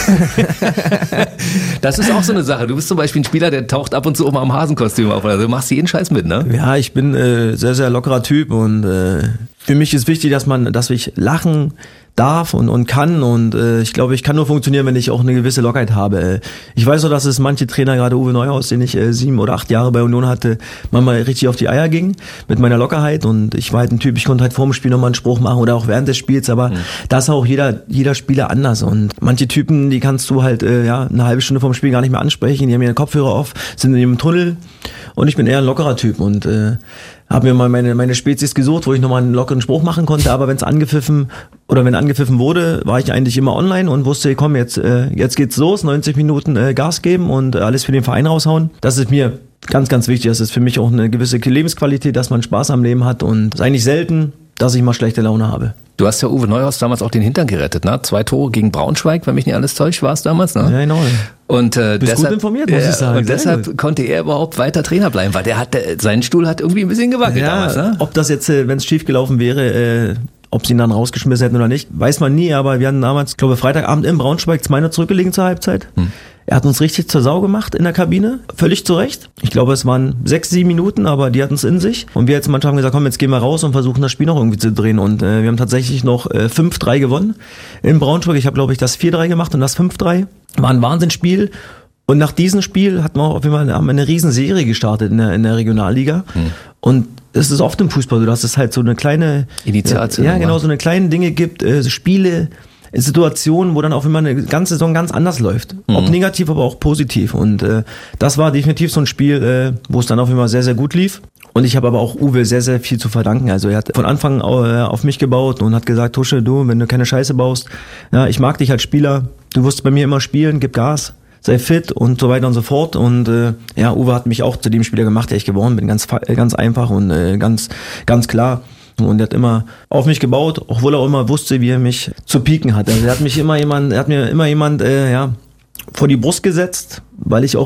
Das ist auch so eine Sache. Du bist zum Beispiel ein Spieler, der taucht ab und zu auch mal am Hasenkostüm auf. Also du machst jeden Scheiß mit, ne? Ja, ich bin äh, sehr, sehr lockerer Typ und äh, für mich ist wichtig, dass man, dass ich lachen darf und, und kann und äh, ich glaube, ich kann nur funktionieren, wenn ich auch eine gewisse Lockerheit habe. Ich weiß auch, dass es manche Trainer, gerade Uwe Neuhaus, den ich äh, sieben oder acht Jahre bei Union hatte, manchmal richtig auf die Eier ging mit meiner Lockerheit und ich war halt ein Typ, ich konnte halt vor dem Spiel nochmal einen Spruch machen oder auch während des Spiels, aber mhm. da ist auch jeder, jeder Spieler anders und manche Typen, die kannst du halt äh, ja eine halbe Stunde vorm Spiel gar nicht mehr ansprechen, die haben ihren Kopfhörer auf, sind in ihrem Tunnel und ich bin eher ein lockerer Typ und äh, habe mir mal meine, meine Spezies gesucht, wo ich nochmal einen lockeren Spruch machen konnte, aber wenn es angepfiffen oder wenn angepfiffen wurde, war ich eigentlich immer online und wusste, komm, jetzt, äh, jetzt geht's los, neunzig Minuten äh, Gas geben und äh, alles für den Verein raushauen. Das ist mir ganz, ganz wichtig. Das ist für mich auch eine gewisse Lebensqualität, dass man Spaß am Leben hat und es ist eigentlich selten, dass ich mal schlechte Laune habe. Du hast ja Uwe Neuhaus damals auch den Hintern gerettet, ne? Zwei Tore gegen Braunschweig, wenn mich nicht alles täuscht, war es damals, ne? Ja, genau. Und äh, bist deshalb, gut informiert, muss äh, ich sagen. Und Sehr deshalb gut. konnte er überhaupt weiter Trainer bleiben, weil der hat, der, sein Stuhl hat irgendwie ein bisschen gewackelt ja, damals, ne? Ob das jetzt, äh, wenn es schief gelaufen wäre, äh, ob sie ihn dann rausgeschmissen hätten oder nicht, weiß man nie, aber wir hatten damals, glaube Freitagabend in Braunschweig zwei null zurückgelegen zur Halbzeit. Hm. Er hat uns richtig zur Sau gemacht in der Kabine, völlig zu Recht. Ich glaube, es waren sechs, sieben Minuten, aber die hatten es in sich. Und wir als Mannschaft haben gesagt, komm, jetzt gehen wir raus und versuchen das Spiel noch irgendwie zu drehen. Und äh, wir haben tatsächlich noch äh, fünf drei gewonnen in Braunschweig. Ich habe, glaube ich, das vier drei gemacht und das fünf drei. War ein Wahnsinnsspiel. Und nach diesem Spiel hat man auf jeden Fall eine, eine riesen Serie gestartet in der, in der Regionalliga. Hm. Und es ist oft im Fußball so, dass es halt so eine kleine Initiation. Ja, genau, so eine kleine Dinge gibt, äh, Spiele, Situationen, wo dann auch immer eine ganze Saison ganz anders läuft. Mhm. Ob negativ, aber auch positiv. Und äh, das war definitiv so ein Spiel, äh, wo es dann auf immer sehr, sehr gut lief. Und ich habe aber auch Uwe sehr, sehr viel zu verdanken. Also er hat von Anfang an auf mich gebaut und hat gesagt, Tusche, du, wenn du keine Scheiße baust, ja, ich mag dich als Spieler, du wirst bei mir immer spielen, gib Gas, sei fit und so weiter und so fort. Und äh, ja, Uwe hat mich auch zu dem Spieler gemacht, der ich geworden bin. Ganz, ganz einfach und äh, ganz, ganz klar. Und er hat immer auf mich gebaut, obwohl er auch immer wusste, wie er mich zu pieken hat. Also er hat mich immer jemand, er hat mir immer jemand äh, ja, vor die Brust gesetzt, weil ich auch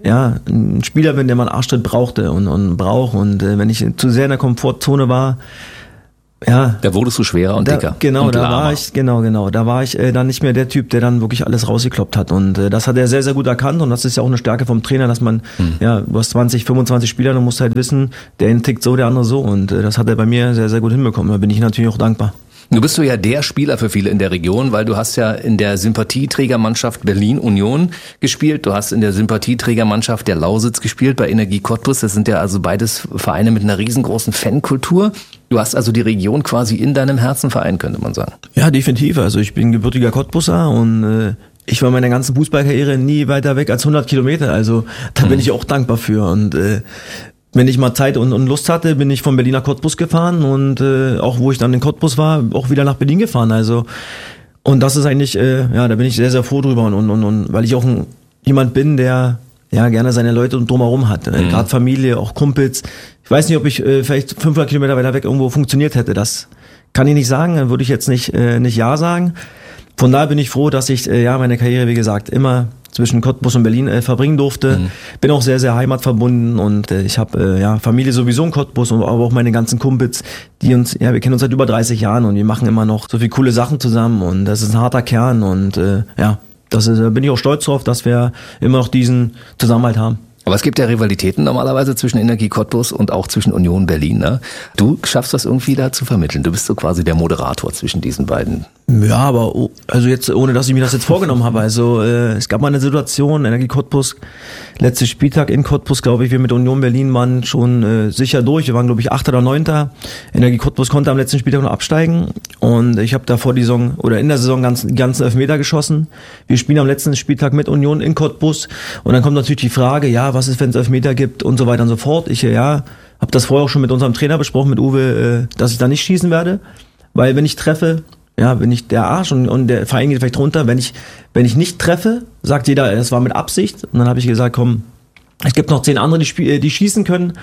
ja, ein Spieler bin, der mal einen Arschtritt brauchte und, und braucht. Und äh, wenn ich zu sehr in der Komfortzone war, ja. Da wurdest du schwerer und da, dicker. Genau, und da lahmer. war ich, genau, genau. Da war ich äh, dann nicht mehr der Typ, der dann wirklich alles rausgekloppt hat. Und äh, das hat er sehr, sehr gut erkannt. Und das ist ja auch eine Stärke vom Trainer, dass man, hm. ja, du hast zwanzig, fünfundzwanzig Spieler, du musst halt wissen, der eine tickt so, der andere so. Und äh, das hat er bei mir sehr, sehr gut hinbekommen. Da bin ich natürlich auch dankbar. Du bist du ja der Spieler für viele in der Region, weil du hast ja in der Sympathieträgermannschaft Berlin Union gespielt. Du hast in der Sympathieträgermannschaft der Lausitz gespielt bei Energie Cottbus. Das sind ja also beides Vereine mit einer riesengroßen Fankultur. Du hast also die Region quasi in deinem Herzen vereint, könnte man sagen. Ja, definitiv. Also ich bin gebürtiger Cottbusser und äh, ich war meiner ganzen Fußballkarriere nie weiter weg als hundert Kilometer. Also da bin ich auch dankbar für. Und äh, wenn ich mal Zeit und, und Lust hatte, bin ich von Berlin nach Cottbus gefahren und äh, auch wo ich dann in Cottbus war, auch wieder nach Berlin gefahren. Also und das ist eigentlich, äh, ja, da bin ich sehr, sehr froh drüber und, und, und weil ich auch ein, jemand bin, der ja gerne seine Leute drumherum hat. Mhm. Gerade Familie, auch Kumpels. Ich weiß nicht, ob ich äh, vielleicht fünfhundert Kilometer weiter weg irgendwo funktioniert hätte. Das kann ich nicht sagen, dann würde ich jetzt nicht, äh, nicht Ja sagen. Von daher bin ich froh, dass ich äh, ja meine Karriere, wie gesagt, immer zwischen Cottbus und Berlin äh, verbringen durfte. Mhm. Bin auch sehr, sehr heimatverbunden und äh, ich habe äh, ja Familie sowieso in Cottbus, und aber auch meine ganzen Kumpels, die uns, ja, wir kennen uns seit über dreißig Jahren und wir machen immer noch so viele coole Sachen zusammen und das ist ein harter Kern und äh, ja, das ist, da bin ich auch stolz drauf, dass wir immer noch diesen Zusammenhalt haben. Aber es gibt ja Rivalitäten normalerweise zwischen Energie Cottbus und auch zwischen Union Berlin, ne? Du schaffst das irgendwie da zu vermitteln. Du bist so quasi der Moderator zwischen diesen beiden. Ja, aber oh, also jetzt, ohne dass ich mir das jetzt vorgenommen habe. Also äh, es gab mal eine Situation, Energie Cottbus, letzter Spieltag in Cottbus, glaube ich, wir mit Union Berlin waren schon äh, sicher durch. Wir waren, glaube ich, Achter oder Neunter. Energie Cottbus konnte am letzten Spieltag noch absteigen und ich habe da vor die Saison oder in der Saison ganz ganzen Elfmeter geschossen. Wir spielen am letzten Spieltag mit Union in Cottbus und dann kommt natürlich die Frage, ja, was ist, wenn es Elfmeter gibt und so weiter und so fort. Ich, ja, habe das vorher auch schon mit unserem Trainer besprochen, mit Uwe, äh, dass ich da nicht schießen werde, weil wenn ich treffe, ja, bin ich der Arsch und, und der Verein geht vielleicht runter. Wenn ich, wenn ich nicht treffe, sagt jeder, es war mit Absicht. Und dann habe ich gesagt, komm, es gibt noch zehn andere, die, spiel, die schießen können.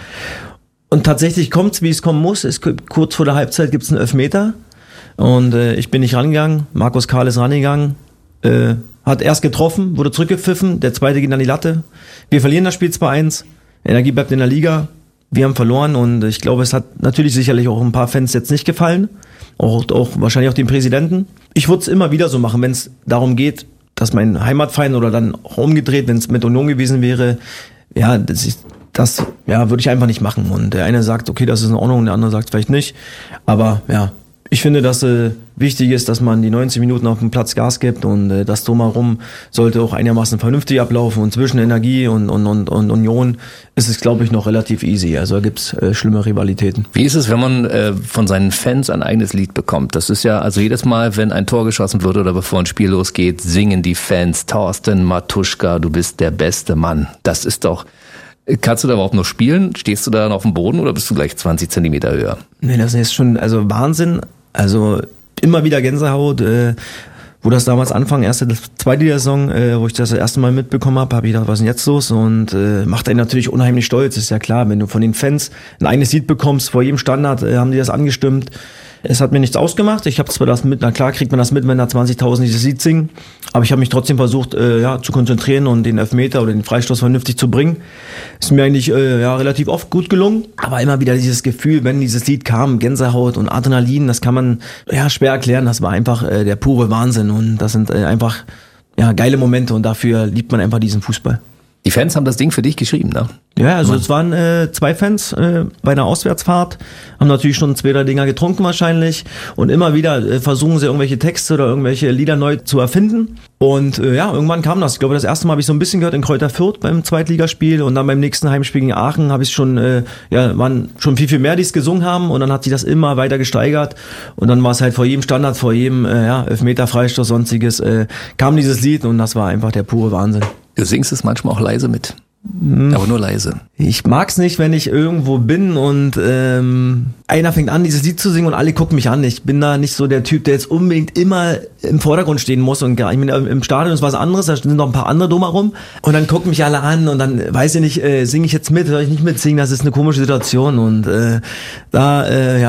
Und tatsächlich kommt's, wie es kommen muss. Es, kurz vor der Halbzeit gibt's einen Elfmeter. Und äh, ich bin nicht rangegangen. Markus Karl ist rangegangen. Äh, hat erst getroffen, wurde zurückgepfiffen. Der zweite geht an die Latte. Wir verlieren das Spiel zwei eins. Energie bleibt in der Liga. Wir haben verloren und ich glaube, es hat natürlich sicherlich auch ein paar Fans jetzt nicht gefallen. Auch, auch wahrscheinlich auch dem Präsidenten. Ich würde es immer wieder so machen, wenn es darum geht, dass mein Heimatverein oder dann auch umgedreht, wenn es mit Union gewesen wäre, ja, das, ist, das ja, würde ich einfach nicht machen. Und der eine sagt, okay, das ist in Ordnung, und der andere sagt vielleicht nicht. Aber ja, ich finde, dass äh, wichtig ist, dass man die neunzig Minuten auf dem Platz Gas gibt und äh, das drumherum sollte auch einigermaßen vernünftig ablaufen. Und zwischen Energie und, und, und, und Union ist es, glaube ich, noch relativ easy. Also da gibt's äh, schlimme Rivalitäten. Wie ist es, wenn man äh, von seinen Fans ein eigenes Lied bekommt? Das ist ja, also jedes Mal, wenn ein Tor geschossen wird oder bevor ein Spiel losgeht, singen die Fans: Thorsten Matuschka, du bist der beste Mann. Das ist doch... Kannst du da überhaupt noch spielen? Stehst du da noch auf dem Boden oder bist du gleich zwanzig Zentimeter höher? Nee, das ist schon, also Wahnsinn. Also immer wieder Gänsehaut. Äh, wo das damals Anfang, erste, zweite Saison, äh, wo ich das das erste Mal mitbekommen habe, habe ich gedacht, was ist denn jetzt los? Und äh, macht einen natürlich unheimlich stolz, ist ja klar. Wenn du von den Fans ein eigenes Lied bekommst, vor jedem Standard äh, haben die das angestimmt. Es hat mir nichts ausgemacht. Ich habe zwar das mit, na klar kriegt man das mit, wenn da zwanzigtausend dieses Lied singen, aber ich habe mich trotzdem versucht, äh, ja, zu konzentrieren und den Elfmeter oder den Freistoß vernünftig zu bringen. Ist mir eigentlich äh, ja relativ oft gut gelungen, aber immer wieder dieses Gefühl, wenn dieses Lied kam, Gänsehaut und Adrenalin, das kann man ja schwer erklären. Das war einfach äh, der pure Wahnsinn und das sind äh, einfach ja geile Momente und dafür liebt man einfach diesen Fußball. Die Fans haben das Ding für dich geschrieben, ne? Ja, also es waren äh, zwei Fans äh, bei einer Auswärtsfahrt, haben natürlich schon zwei, drei Dinger getrunken wahrscheinlich und immer wieder äh, versuchen sie irgendwelche Texte oder irgendwelche Lieder neu zu erfinden und äh, ja, irgendwann kam das. Ich glaube, das erste Mal habe ich so ein bisschen gehört in Kräuter Fürth beim Zweitligaspiel und dann beim nächsten Heimspiel gegen Aachen habe ich schon, äh, ja, waren schon viel, viel mehr, die es gesungen haben und dann hat sich das immer weiter gesteigert und dann war es halt vor jedem Standard, vor jedem äh, ja, Elfmeter, Freistoß, sonstiges, äh, kam dieses Lied und das war einfach der pure Wahnsinn. Du singst es manchmal auch leise mit. Aber nur leise. Ich mag's nicht, wenn ich irgendwo bin und ähm, einer fängt an, dieses Lied zu singen und alle gucken mich an. Ich bin da nicht so der Typ, der jetzt unbedingt immer im Vordergrund stehen muss. Und ich meine, im Stadion ist was anderes, da sind noch ein paar andere drumherum. Und dann gucken mich alle an und dann weiß ich nicht, äh, singe ich jetzt mit, soll ich nicht mitsingen, das ist eine komische Situation. Und äh, da, äh, ja,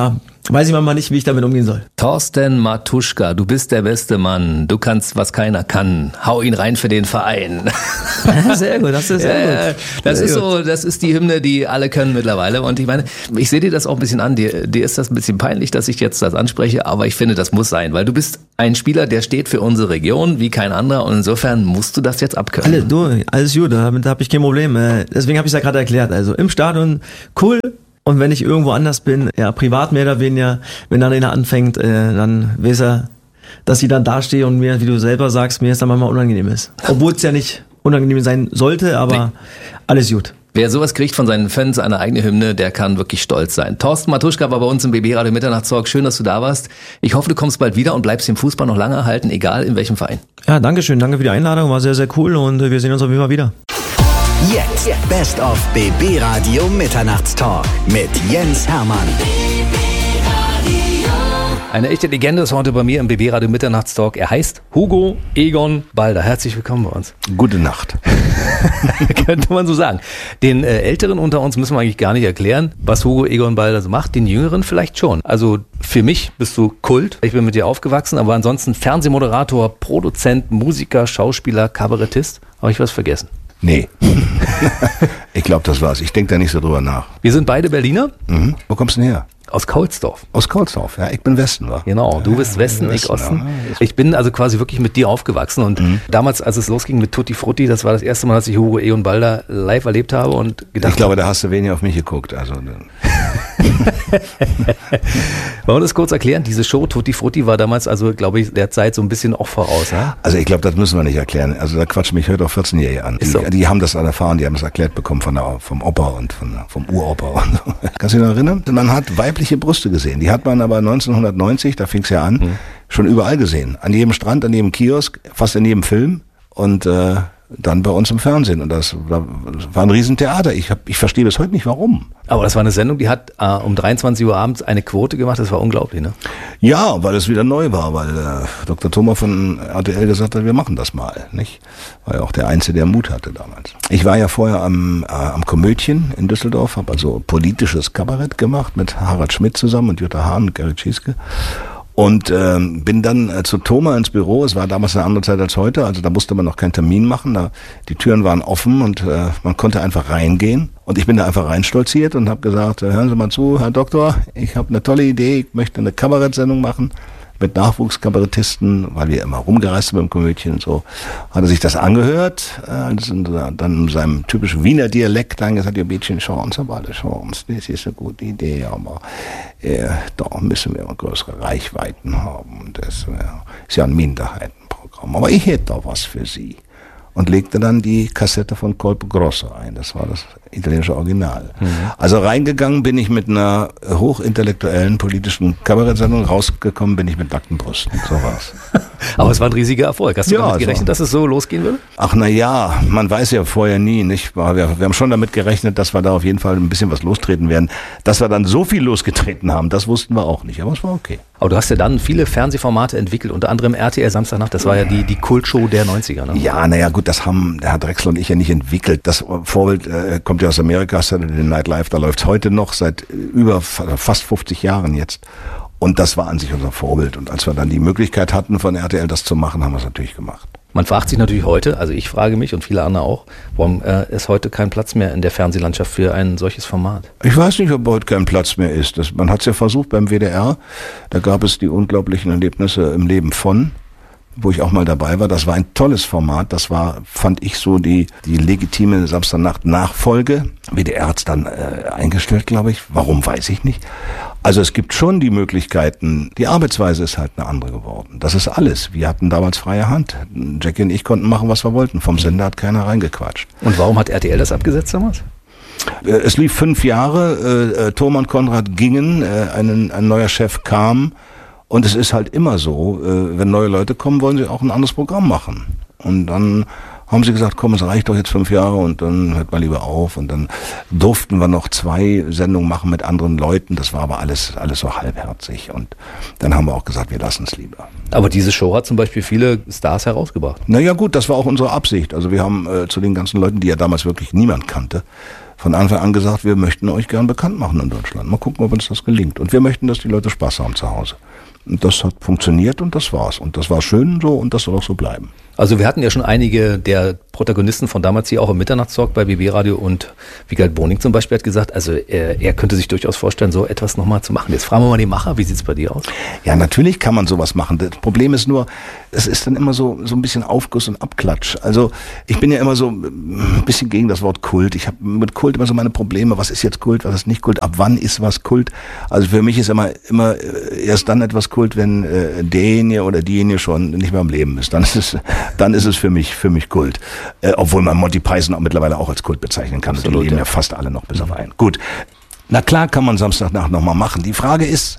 weiß ich manchmal nicht, wie ich damit umgehen soll. Thorsten Matuschka, du bist der beste Mann. Du kannst, was keiner kann. Hau ihn rein für den Verein. Sehr gut, das ist sehr ja, gut. Das sehr ist gut. so, das ist die Hymne, die alle können mittlerweile. Und ich meine, ich sehe dir das auch ein bisschen an. Dir, dir ist das ein bisschen peinlich, dass ich jetzt das anspreche, aber ich finde, das muss sein, weil du bist ein Spieler, der steht für unsere Region wie kein anderer und insofern musst du das jetzt abkönnen. Alle, du, alles gut, damit habe ich kein Problem. Äh, Deswegen habe ich es ja gerade erklärt. Also im Stadion cool. Und wenn ich irgendwo anders bin, ja, privat mehr oder weniger, wenn dann einer anfängt, äh, dann weiß er, dass ich dann dastehe und mir, wie du selber sagst, mir es dann manchmal unangenehm ist. Obwohl es ja nicht unangenehm sein sollte, aber nee. Alles gut. Wer sowas kriegt von seinen Fans, eine eigene Hymne, der kann wirklich stolz sein. Thorsten Matuschka war bei uns im B B Radio Mitternachtstalk. Schön, dass du da warst. Ich hoffe, du kommst bald wieder und bleibst dem Fußball noch lange erhalten, egal in welchem Verein. Ja, danke schön. Danke für die Einladung. War sehr, sehr cool und wir sehen uns auf jeden Fall wieder. Jetzt Best of B B Radio Mitternachtstalk mit Jens Hermann. Eine echte Legende ist heute bei mir im B B Radio Mitternachtstalk. Er heißt Hugo Egon Balder. Herzlich willkommen bei uns. Gute Nacht. Könnte man so sagen. Den äh, Älteren unter uns müssen wir eigentlich gar nicht erklären, was Hugo Egon Balder so macht. Den Jüngeren vielleicht schon. Also für mich bist du Kult. Ich bin mit dir aufgewachsen, aber ansonsten Fernsehmoderator, Produzent, Musiker, Schauspieler, Kabarettist. Habe ich was vergessen? Nee. Ich glaube, das war's. Ich denke da nicht so drüber nach. Wir sind beide Berliner. Mhm. Wo kommst du denn her? Aus Kaulsdorf. Aus Kaulsdorf, ja. Ich bin Westen, wa? Genau, du bist Westen, ja, ich Osten. Ja. Ich bin also quasi wirklich mit dir aufgewachsen und mhm. damals, als es losging mit Tutti Frutti, das war das erste Mal, dass ich Hugo Egon Balder live erlebt habe und gedacht Ich glaube, da hast du weniger auf mich geguckt. Also, wollen wir das kurz erklären? Diese Show Tutti Frutti war damals, also glaube ich, der Zeit so ein bisschen auch voraus. Ne? Also ich glaube, das müssen wir nicht erklären. Also da quatschen mich heute auch vierzehnjährige an. Die, so. die haben das erfahren, die haben es erklärt bekommen von der, vom Opa und von, vom Uropa. Und so. Kannst du dich noch erinnern? Man hat weibliche Brüste gesehen. Die hat man aber neunzehnhundertneunzig, da fing es ja an, mhm. schon überall gesehen. An jedem Strand, an jedem Kiosk, fast in jedem Film. Und äh, dann bei uns im Fernsehen. Und das war, war ein Riesentheater. Ich, hab, ich verstehe bis heute nicht, warum. Aber das war eine Sendung, die hat äh, um dreiundzwanzig Uhr abends eine Quote gemacht. Das war unglaublich, ne? Ja, weil es wieder neu war, weil äh, Doktor Thoma von R T L gesagt hat, wir machen das mal, nicht? War ja auch der Einzige, der Mut hatte damals. Ich war ja vorher am, äh, am Komödien in Düsseldorf, habe also politisches Kabarett gemacht mit Harald Schmidt zusammen und Jutta Hahn und Gerrit Schieske. Und ähm, bin dann äh, zu Thoma ins Büro. Es war damals eine andere Zeit als heute, also da musste man noch keinen Termin machen. Da, die Türen waren offen und äh, man konnte einfach reingehen. Und ich bin da einfach reinstolziert und habe gesagt, äh, hören Sie mal zu, Herr Doktor, ich habe eine tolle Idee, ich möchte eine Kabarettsendung machen mit Nachwuchskabarettisten, weil wir immer rumgereist sind beim Komödien und so. Hat er sich das angehört, äh, dann in seinem typischen Wiener Dialekt dann gesagt, ihr Mädchen, schauen Sie mal, schauen Sie, das ist eine gute Idee, aber äh, da müssen wir größere Reichweiten haben. Und das äh, ist ja ein Minderheitenprogramm. Aber ich hätte da was für Sie. Und legte dann die Kassette von Colpo Grosso ein. Das war das italienische Original. Mhm. Also reingegangen bin ich mit einer hochintellektuellen politischen Kabarettsendung, rausgekommen bin ich mit nackten Brüsten. So war's. Aber es war ein riesiger Erfolg. Hast du ja, damit gerechnet, also, dass es so losgehen würde? Ach na ja, man weiß ja vorher nie, nicht? Wir, wir haben schon damit gerechnet, dass wir da auf jeden Fall ein bisschen was lostreten werden. Dass wir dann so viel losgetreten haben, das wussten wir auch nicht. Aber es war okay. Aber du hast ja dann viele Fernsehformate entwickelt, unter anderem R T L Samstagnacht. Das war ja die, die Kultshow der neunziger. Ne? Ja, naja gut, das haben der Herr Drechsel und ich ja nicht entwickelt. Das Vorbild äh, kommt ja aus Amerika, Saturday Night Live, da läuft's heute noch, seit über fast fünfzig Jahren jetzt. Und das war an sich unser Vorbild. Und als wir dann die Möglichkeit hatten, von R T L das zu machen, haben wir es natürlich gemacht. Man fragt sich natürlich heute, also ich frage mich und viele andere auch, warum äh, ist heute kein Platz mehr in der Fernsehlandschaft für ein solches Format? Ich weiß nicht, ob heute kein Platz mehr ist. Das, man hat es ja versucht beim W D R. Da gab es die unglaublichen Erlebnisse im Leben von, wo ich auch mal dabei war. Das war ein tolles Format. Das war, fand ich, so die, die legitime Samstagnacht-Nachfolge. W D R hat es dann äh, eingestellt, glaube ich. Warum, weiß ich nicht. Also es gibt schon die Möglichkeiten. Die Arbeitsweise ist halt eine andere geworden. Das ist alles. Wir hatten damals freie Hand. Jackie und ich konnten machen, was wir wollten. Vom Sender hat keiner reingequatscht. Und warum hat R T L das abgesetzt damals? Es lief fünf Jahre. Äh, Thoma und Konrad gingen. Äh, ein, ein neuer Chef kam. Und es ist halt immer so, äh, wenn neue Leute kommen, wollen sie auch ein anderes Programm machen. Und dann haben sie gesagt, komm, es reicht doch jetzt fünf Jahre und dann hört mal lieber auf. Und dann durften wir noch zwei Sendungen machen mit anderen Leuten. Das war aber alles, alles so halbherzig. Und dann haben wir auch gesagt, wir lassen es lieber. Aber diese Show hat zum Beispiel viele Stars herausgebracht. Naja gut, das war auch unsere Absicht. Also wir haben äh, zu den ganzen Leuten, die ja damals wirklich niemand kannte, von Anfang an gesagt, wir möchten euch gern bekannt machen in Deutschland. Mal gucken, ob uns das gelingt. Und wir möchten, dass die Leute Spaß haben zu Hause. Und das hat funktioniert und das war's. Und das war schön so und das soll auch so bleiben. Also wir hatten ja schon einige der Protagonisten von damals hier auch im Mitternachtstalk bei B B Radio und Wiegald Boning zum Beispiel hat gesagt, also er, er könnte sich durchaus vorstellen, so etwas nochmal zu machen. Jetzt fragen wir mal den Macher, wie sieht's bei dir aus? Ja, natürlich kann man sowas machen. Das Problem ist nur, es ist dann immer so so ein bisschen Aufguss und Abklatsch. Also ich bin ja immer so ein bisschen gegen das Wort Kult. Ich habe mit Kult immer so meine Probleme. Was ist jetzt Kult, was ist nicht Kult? Ab wann ist was Kult? Also für mich ist immer immer erst dann etwas Kult, wenn äh, derjenige oder diejenige schon nicht mehr am Leben ist. Dann ist es dann ist es für mich für mich Kult. Äh, obwohl man Monty Python auch mittlerweile auch als Kult bezeichnen kann. Absolut, die leben ja fast alle noch bis auf einen. Gut, na klar kann man Samstagnacht nochmal machen. Die Frage ist,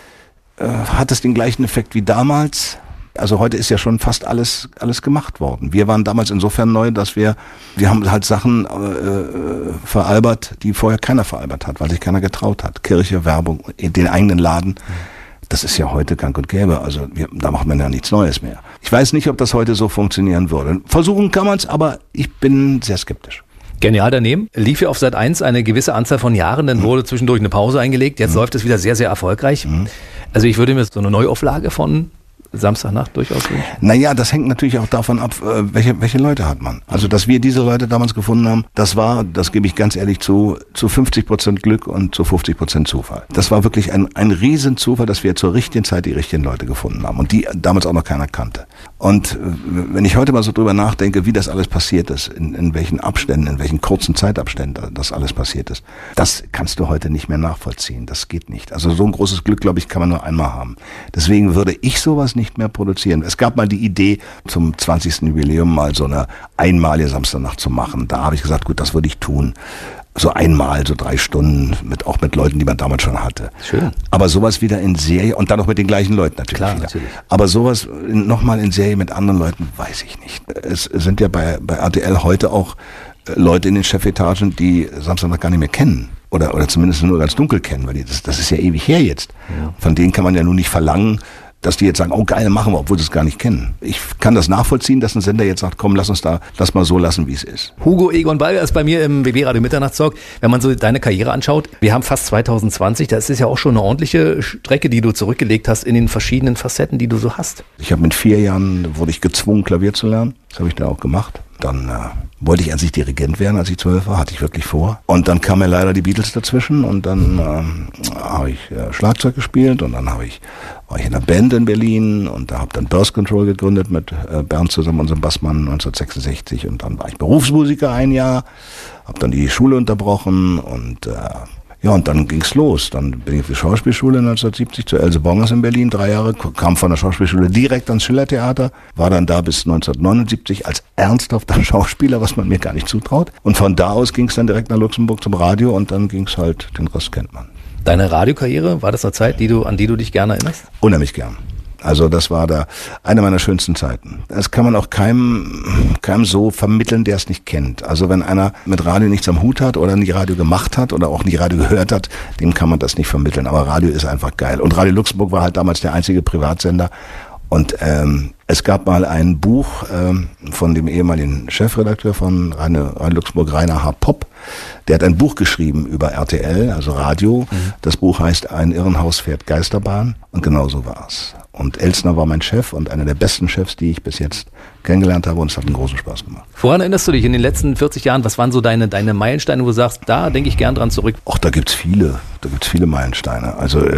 äh, hat es den gleichen Effekt wie damals? Also heute ist ja schon fast alles alles gemacht worden. Wir waren damals insofern neu, dass wir wir haben halt Sachen äh, veralbert, die vorher keiner veralbert hat, weil sich keiner getraut hat. Kirche, Werbung, den eigenen Laden. Das ist ja heute gang und gäbe. Also wir, da macht man ja nichts Neues mehr. Ich weiß nicht, ob das heute so funktionieren würde. Versuchen kann man es, aber ich bin sehr skeptisch. Genial daneben. Lief ja auf Sat eins eine gewisse Anzahl von Jahren, dann wurde zwischendurch eine Pause eingelegt. Jetzt mhm. läuft es wieder sehr, sehr erfolgreich. Mhm. Also ich würde mir so eine Neuauflage von Samstagnacht durchaus wünschen. Naja, das hängt natürlich auch davon ab, welche, welche Leute hat man. Also, dass wir diese Leute damals gefunden haben, das war, das gebe ich ganz ehrlich zu, zu fünfzig Prozent Glück und zu fünfzig Prozent Zufall. Das war wirklich ein, ein Riesenzufall, dass wir zur richtigen Zeit die richtigen Leute gefunden haben und die damals auch noch keiner kannte. Und wenn ich heute mal so drüber nachdenke, wie das alles passiert ist, in, in welchen Abständen, in welchen kurzen Zeitabständen das alles passiert ist, das kannst du heute nicht mehr nachvollziehen. Das geht nicht. Also so ein großes Glück, glaube ich, kann man nur einmal haben. Deswegen würde ich sowas nicht mehr produzieren. Es gab mal die Idee, zum zwanzigsten Jubiläum mal so eine einmalige Samstagnacht zu machen. Da habe ich gesagt, gut, das würde ich tun. So einmal, so drei Stunden, mit auch mit Leuten, die man damals schon hatte. Schön. Aber sowas wieder in Serie und dann auch mit den gleichen Leuten natürlich. Klar, wieder. natürlich. Aber sowas nochmal in Serie mit anderen Leuten, weiß ich nicht. Es sind ja bei, bei R T L heute auch Leute in den Chefetagen, die Samstagnacht gar nicht mehr kennen. Oder, oder zumindest nur ganz dunkel kennen, weil die, das, das ist ja ewig her jetzt. Ja. Von denen kann man ja nun nicht verlangen, dass die jetzt sagen, oh geil, machen wir, obwohl sie es gar nicht kennen. Ich kann das nachvollziehen, dass ein Sender jetzt sagt, komm, lass uns da, lass mal so lassen, wie es ist. Hugo Egon Balger ist bei mir im B B Radio Mitternachtstalk. Wenn man so deine Karriere anschaut, wir haben fast zwanzig zwanzig, das ist ja auch schon eine ordentliche Strecke, die du zurückgelegt hast in den verschiedenen Facetten, die du so hast. Ich habe mit vier Jahren, wurde ich gezwungen, Klavier zu lernen. Das habe ich da auch gemacht. Dann äh, wollte ich an sich Dirigent werden, als ich zwölf war, hatte ich wirklich vor. Und dann kamen mir leider die Beatles dazwischen und dann äh, habe ich äh, Schlagzeug gespielt und dann habe ich war ich in einer Band in Berlin und da habe dann Birth Control gegründet mit äh, Bernd zusammen, unserem Bassmann, neunzehnhundertsechsundsechzig und dann war ich Berufsmusiker ein Jahr, habe dann die Schule unterbrochen und äh, ja, und dann ging's los. Dann bin ich auf die Schauspielschule neunzehnhundertsiebzig zu Else Bongers in Berlin, drei Jahre, kam von der Schauspielschule direkt ans Schillertheater, war dann da bis neunzehnhundertneunundsiebzig als ernsthafter Schauspieler, was man mir gar nicht zutraut. Und von da aus ging's dann direkt nach Luxemburg zum Radio und dann ging's halt, den Rest kennt man. Deine Radiokarriere, war das eine Zeit, die du, an die du dich gerne erinnerst? Unheimlich gern. Also das war da eine meiner schönsten Zeiten. Das kann man auch keinem, keinem so vermitteln, der es nicht kennt. Also wenn einer mit Radio nichts am Hut hat oder nie Radio gemacht hat oder auch nie Radio gehört hat, dem kann man das nicht vermitteln. Aber Radio ist einfach geil. Und Radio Luxemburg war halt damals der einzige Privatsender. Und ähm, es gab mal ein Buch ähm, von dem ehemaligen Chefredakteur von Radio, Radio Luxemburg, Rainer H. Popp. Der hat ein Buch geschrieben über R T L, also Radio. Mhm. Das Buch heißt Ein Irrenhaus fährt Geisterbahn. Und genau so war's. Und Elsner war mein Chef und einer der besten Chefs, die ich bis jetzt kennengelernt habe und es hat einen großen Spaß gemacht. Woran erinnerst du dich in den letzten vierzig Jahren? Was waren so deine, deine Meilensteine, wo du sagst, da denke ich gern dran zurück? Ach, da gibt's viele. Da gibt's viele Meilensteine. Also äh,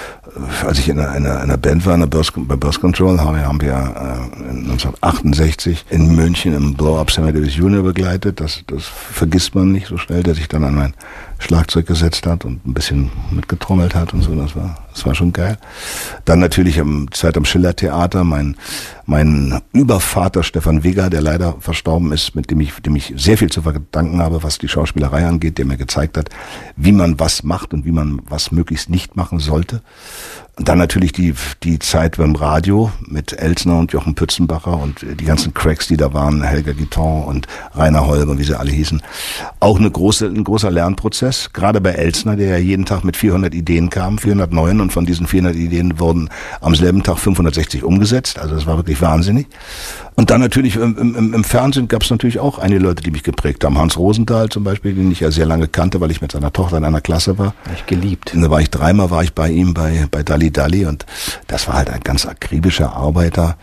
als ich in einer, in einer Band war, in der Birth, bei Birth Control, haben wir, haben wir äh, neunzehnhundertachtundachtzig in München im Blow-Up Sammy Davis Junior begleitet. Das, das vergisst man nicht so schnell, der sich dann an mein Schlagzeug gesetzt hat und ein bisschen mitgetrommelt hat und so. Das war, das war schon geil. Dann natürlich am Zeit am Schillertheater, mein, mein Übervater Stefan Wigger, der leider verstorben ist, mit dem ich, dem ich sehr viel zu verdanken habe, was die Schauspielerei angeht, der mir gezeigt hat, wie man was macht und wie man was möglichst nicht machen sollte. Und dann natürlich die, die Zeit beim Radio mit Elsner und Jochen Pützenbacher und die ganzen Cracks, die da waren, Helga Guiton und Rainer Holber, wie sie alle hießen. Auch eine große, ein großer Lernprozess, gerade bei Elsner, der ja jeden Tag mit vierhundert Ideen kam, vierhundertneun, und von diesen vierhundert Ideen wurden am selben Tag fünfhundertsechzig umgesetzt. Also das war wirklich wahnsinnig. Und dann natürlich im, im, im Fernsehen gab es natürlich auch einige Leute, die mich geprägt haben. Hans Rosenthal zum Beispiel, den ich ja sehr lange kannte, weil ich mit seiner Tochter in einer Klasse war. Ich geliebt. Und da war ich dreimal war ich bei ihm bei bei Dalli Dalli, und das war halt ein ganz akribischer Arbeiter.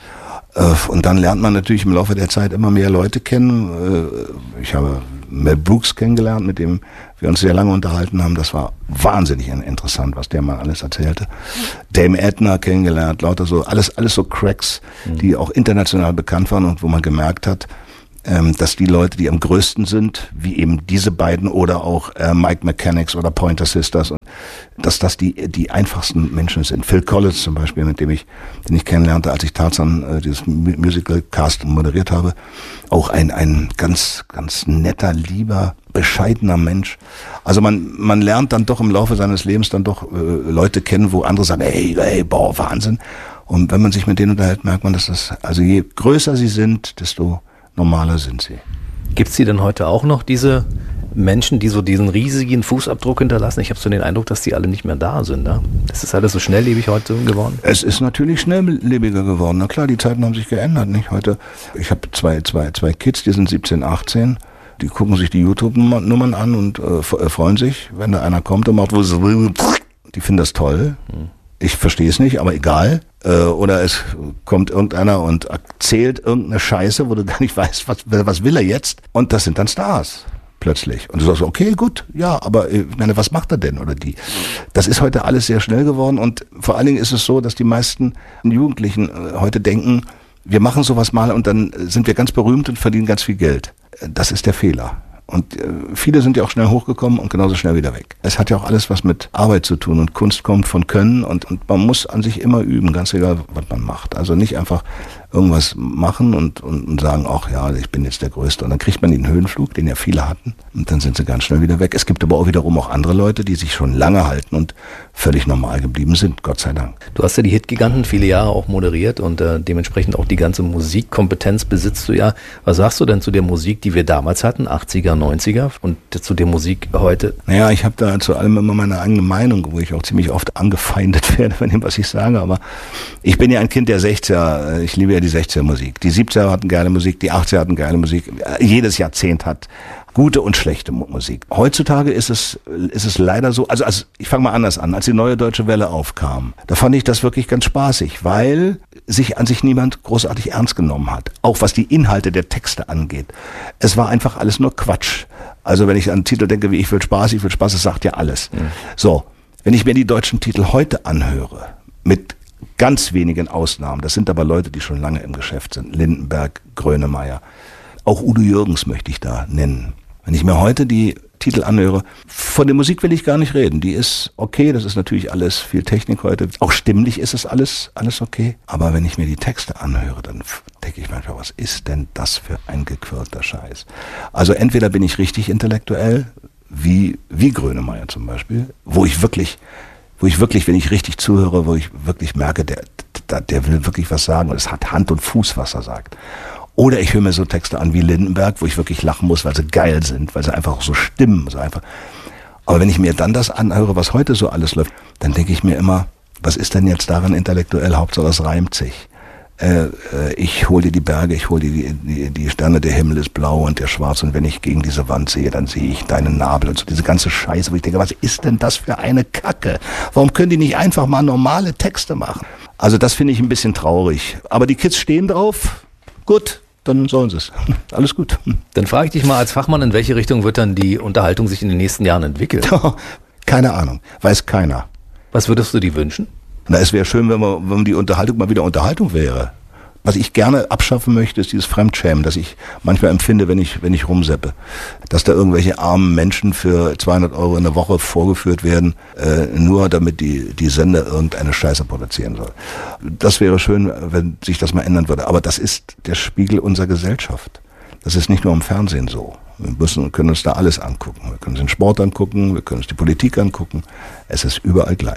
Und dann lernt man natürlich im Laufe der Zeit immer mehr Leute kennen. Ich habe Mel Brooks kennengelernt, mit dem wir uns sehr lange unterhalten haben. Das war wahnsinnig interessant, was der mal alles erzählte. Dame Edna kennengelernt, lauter so, alles, alles so Cracks, die auch international bekannt waren und wo man gemerkt hat, ähm, dass die Leute, die am größten sind, wie eben diese beiden oder auch äh, Mike Mechanics oder Pointer Sisters, dass das die die einfachsten Menschen sind. Phil Collins zum Beispiel, mit dem ich, den ich kennenlernte, als ich Tarzan, äh, dieses Musical Cast moderiert habe, auch ein ein ganz ganz netter, lieber, bescheidener Mensch. Also man man lernt dann doch im Laufe seines Lebens dann doch äh, Leute kennen, wo andere sagen, hey, hey, boah, Wahnsinn. Und wenn man sich mit denen unterhält, merkt man, dass das, also je größer sie sind, desto normaler sind sie. Gibt es die denn heute auch noch, diese Menschen, die so diesen riesigen Fußabdruck hinterlassen? Ich habe so den Eindruck, dass die alle nicht mehr da sind. Ne? Das ist alles so schnelllebig heute geworden. Es ist natürlich schnelllebiger geworden. Na klar, die Zeiten haben sich geändert. Nicht? Heute, ich habe zwei, zwei, zwei Kids, die sind siebzehn, achtzehn. Die gucken sich die YouTube-Nummern an und äh, freuen sich, wenn da einer kommt und macht, wo sie, die finden das toll. Hm. Ich verstehe es nicht, aber egal. Äh, oder es kommt irgendeiner und erzählt irgendeine Scheiße, wo du gar nicht weißt, was, was will er jetzt? Und das sind dann Stars plötzlich. Und du sagst, okay, gut, ja, aber ich meine, was macht er denn oder die? Das ist heute alles sehr schnell geworden, und vor allen Dingen ist es so, dass die meisten Jugendlichen heute denken, wir machen sowas mal und dann sind wir ganz berühmt und verdienen ganz viel Geld. Das ist der Fehler. Und äh, viele sind ja auch schnell hochgekommen und genauso schnell wieder weg. Es hat ja auch alles was mit Arbeit zu tun, und Kunst kommt von Können, und, und man muss an sich immer üben, ganz egal, was man macht. Also nicht einfach irgendwas machen und, und, und sagen, ach ja, ich bin jetzt der Größte. Und dann kriegt man den Höhenflug, den ja viele hatten, und dann sind sie ganz schnell wieder weg. Es gibt aber auch wiederum auch andere Leute, die sich schon lange halten und völlig normal geblieben sind, Gott sei Dank. Du hast ja die Hitgiganten viele Jahre auch moderiert, und äh, dementsprechend auch die ganze Musikkompetenz besitzt du ja. Was sagst du denn zu der Musik, die wir damals hatten, achtziger, neunziger, und zu der Musik heute? Naja, ich habe da zu allem immer meine eigene Meinung, wo ich auch ziemlich oft angefeindet werde von dem, was ich sage. Aber ich bin ja ein Kind der sechziger. Ich liebe ja die sechziger Musik. Die siebziger hatten geile Musik, die achtziger hatten geile Musik. Jedes Jahrzehnt hat gute und schlechte Musik. Heutzutage ist es ist es leider so, also, also ich fange mal anders an, als die Neue Deutsche Welle aufkam, da fand ich das wirklich ganz spaßig, weil sich an sich niemand großartig ernst genommen hat, auch was die Inhalte der Texte angeht. Es war einfach alles nur Quatsch. Also wenn ich an einen Titel denke, wie Ich will Spaß, ich will Spaß, das sagt ja alles. Mhm. So, wenn ich mir die deutschen Titel heute anhöre, mit ganz wenigen Ausnahmen, das sind aber Leute, die schon lange im Geschäft sind, Lindenberg, Grönemeyer, auch Udo Jürgens möchte ich da nennen. Wenn ich mir heute die Titel anhöre, von der Musik will ich gar nicht reden. Die ist okay, das ist natürlich alles viel Technik heute. Auch stimmlich ist es alles, alles okay. Aber wenn ich mir die Texte anhöre, dann denke ich manchmal, was ist denn das für ein gequirlter Scheiß? Also entweder bin ich richtig intellektuell, wie, wie Grönemeyer zum Beispiel, wo ich wirklich, wo ich wirklich, wenn ich richtig zuhöre, wo ich wirklich merke, der, der, der will wirklich was sagen und es hat Hand und Fuß, was er sagt. Oder ich höre mir so Texte an wie Lindenberg, wo ich wirklich lachen muss, weil sie geil sind, weil sie einfach so stimmen. So einfach. Aber wenn ich mir dann das anhöre, was heute so alles läuft, dann denke ich mir immer, was ist denn jetzt daran intellektuell? Hauptsache es reimt sich. Äh, äh, ich hole dir die Berge, ich hole dir die, die, die Sterne, der Himmel ist blau und der schwarz, und wenn ich gegen diese Wand sehe, dann sehe ich deinen Nabel und so diese ganze Scheiße, wo ich denke, was ist denn das für eine Kacke? Warum können die nicht einfach mal normale Texte machen? Also das finde ich ein bisschen traurig. Aber die Kids stehen drauf, gut. Dann sollen sie es. Alles gut. Dann frage ich dich mal als Fachmann, in welche Richtung wird dann die Unterhaltung sich in den nächsten Jahren entwickeln? Keine Ahnung. Weiß keiner. Was würdest du dir wünschen? Na, es wäre schön, wenn, wir, wenn die Unterhaltung mal wieder Unterhaltung wäre. Was ich gerne abschaffen möchte, ist dieses Fremdschämen, das ich manchmal empfinde, wenn ich, wenn ich rumseppe. Dass da irgendwelche armen Menschen für zweihundert Euro in der Woche vorgeführt werden, äh, nur damit die, die Sender irgendeine Scheiße produzieren soll. Das wäre schön, wenn sich das mal ändern würde. Aber das ist der Spiegel unserer Gesellschaft. Das ist nicht nur im Fernsehen so. Wir müssen, können uns da alles angucken. Wir können uns den Sport angucken, wir können uns die Politik angucken. Es ist überall gleich.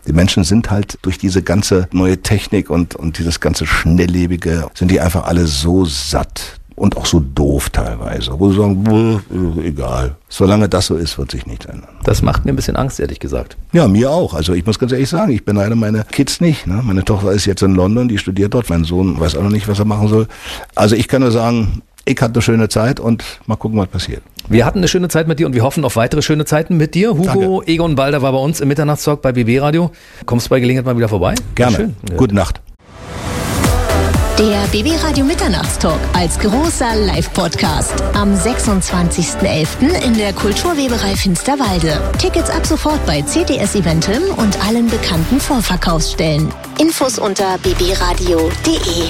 Die Menschen sind halt durch diese ganze neue Technik und, und dieses ganze Schnelllebige, sind die einfach alle so satt. Und auch so doof teilweise, wo sie sagen, egal. Solange das so ist, wird sich nichts ändern. Das macht mir ein bisschen Angst, ehrlich gesagt. Ja, mir auch. Also ich muss ganz ehrlich sagen, ich beneide meine Kids nicht. Ne? Meine Tochter ist jetzt in London, die studiert dort. Mein Sohn weiß auch noch nicht, was er machen soll. Also ich kann nur sagen, ich hatte eine schöne Zeit und mal gucken, was passiert. Wir hatten eine schöne Zeit mit dir und wir hoffen auf weitere schöne Zeiten mit dir. Hugo Danke. Egon Balder war bei uns im Mitternachtstalk bei B B Radio. Kommst du bei Gelegenheit mal wieder vorbei? Gerne. Schön. Gute Nacht. Der B B Radio Mitternachtstalk als großer Live-Podcast am sechsundzwanzigsten elften in der Kulturweberei Finsterwalde. Tickets ab sofort bei C T S Eventim und allen bekannten Vorverkaufsstellen. Infos unter b b radio punkt d e.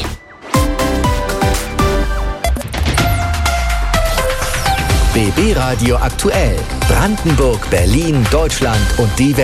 B B Radio aktuell. Brandenburg, Berlin, Deutschland und die Welt.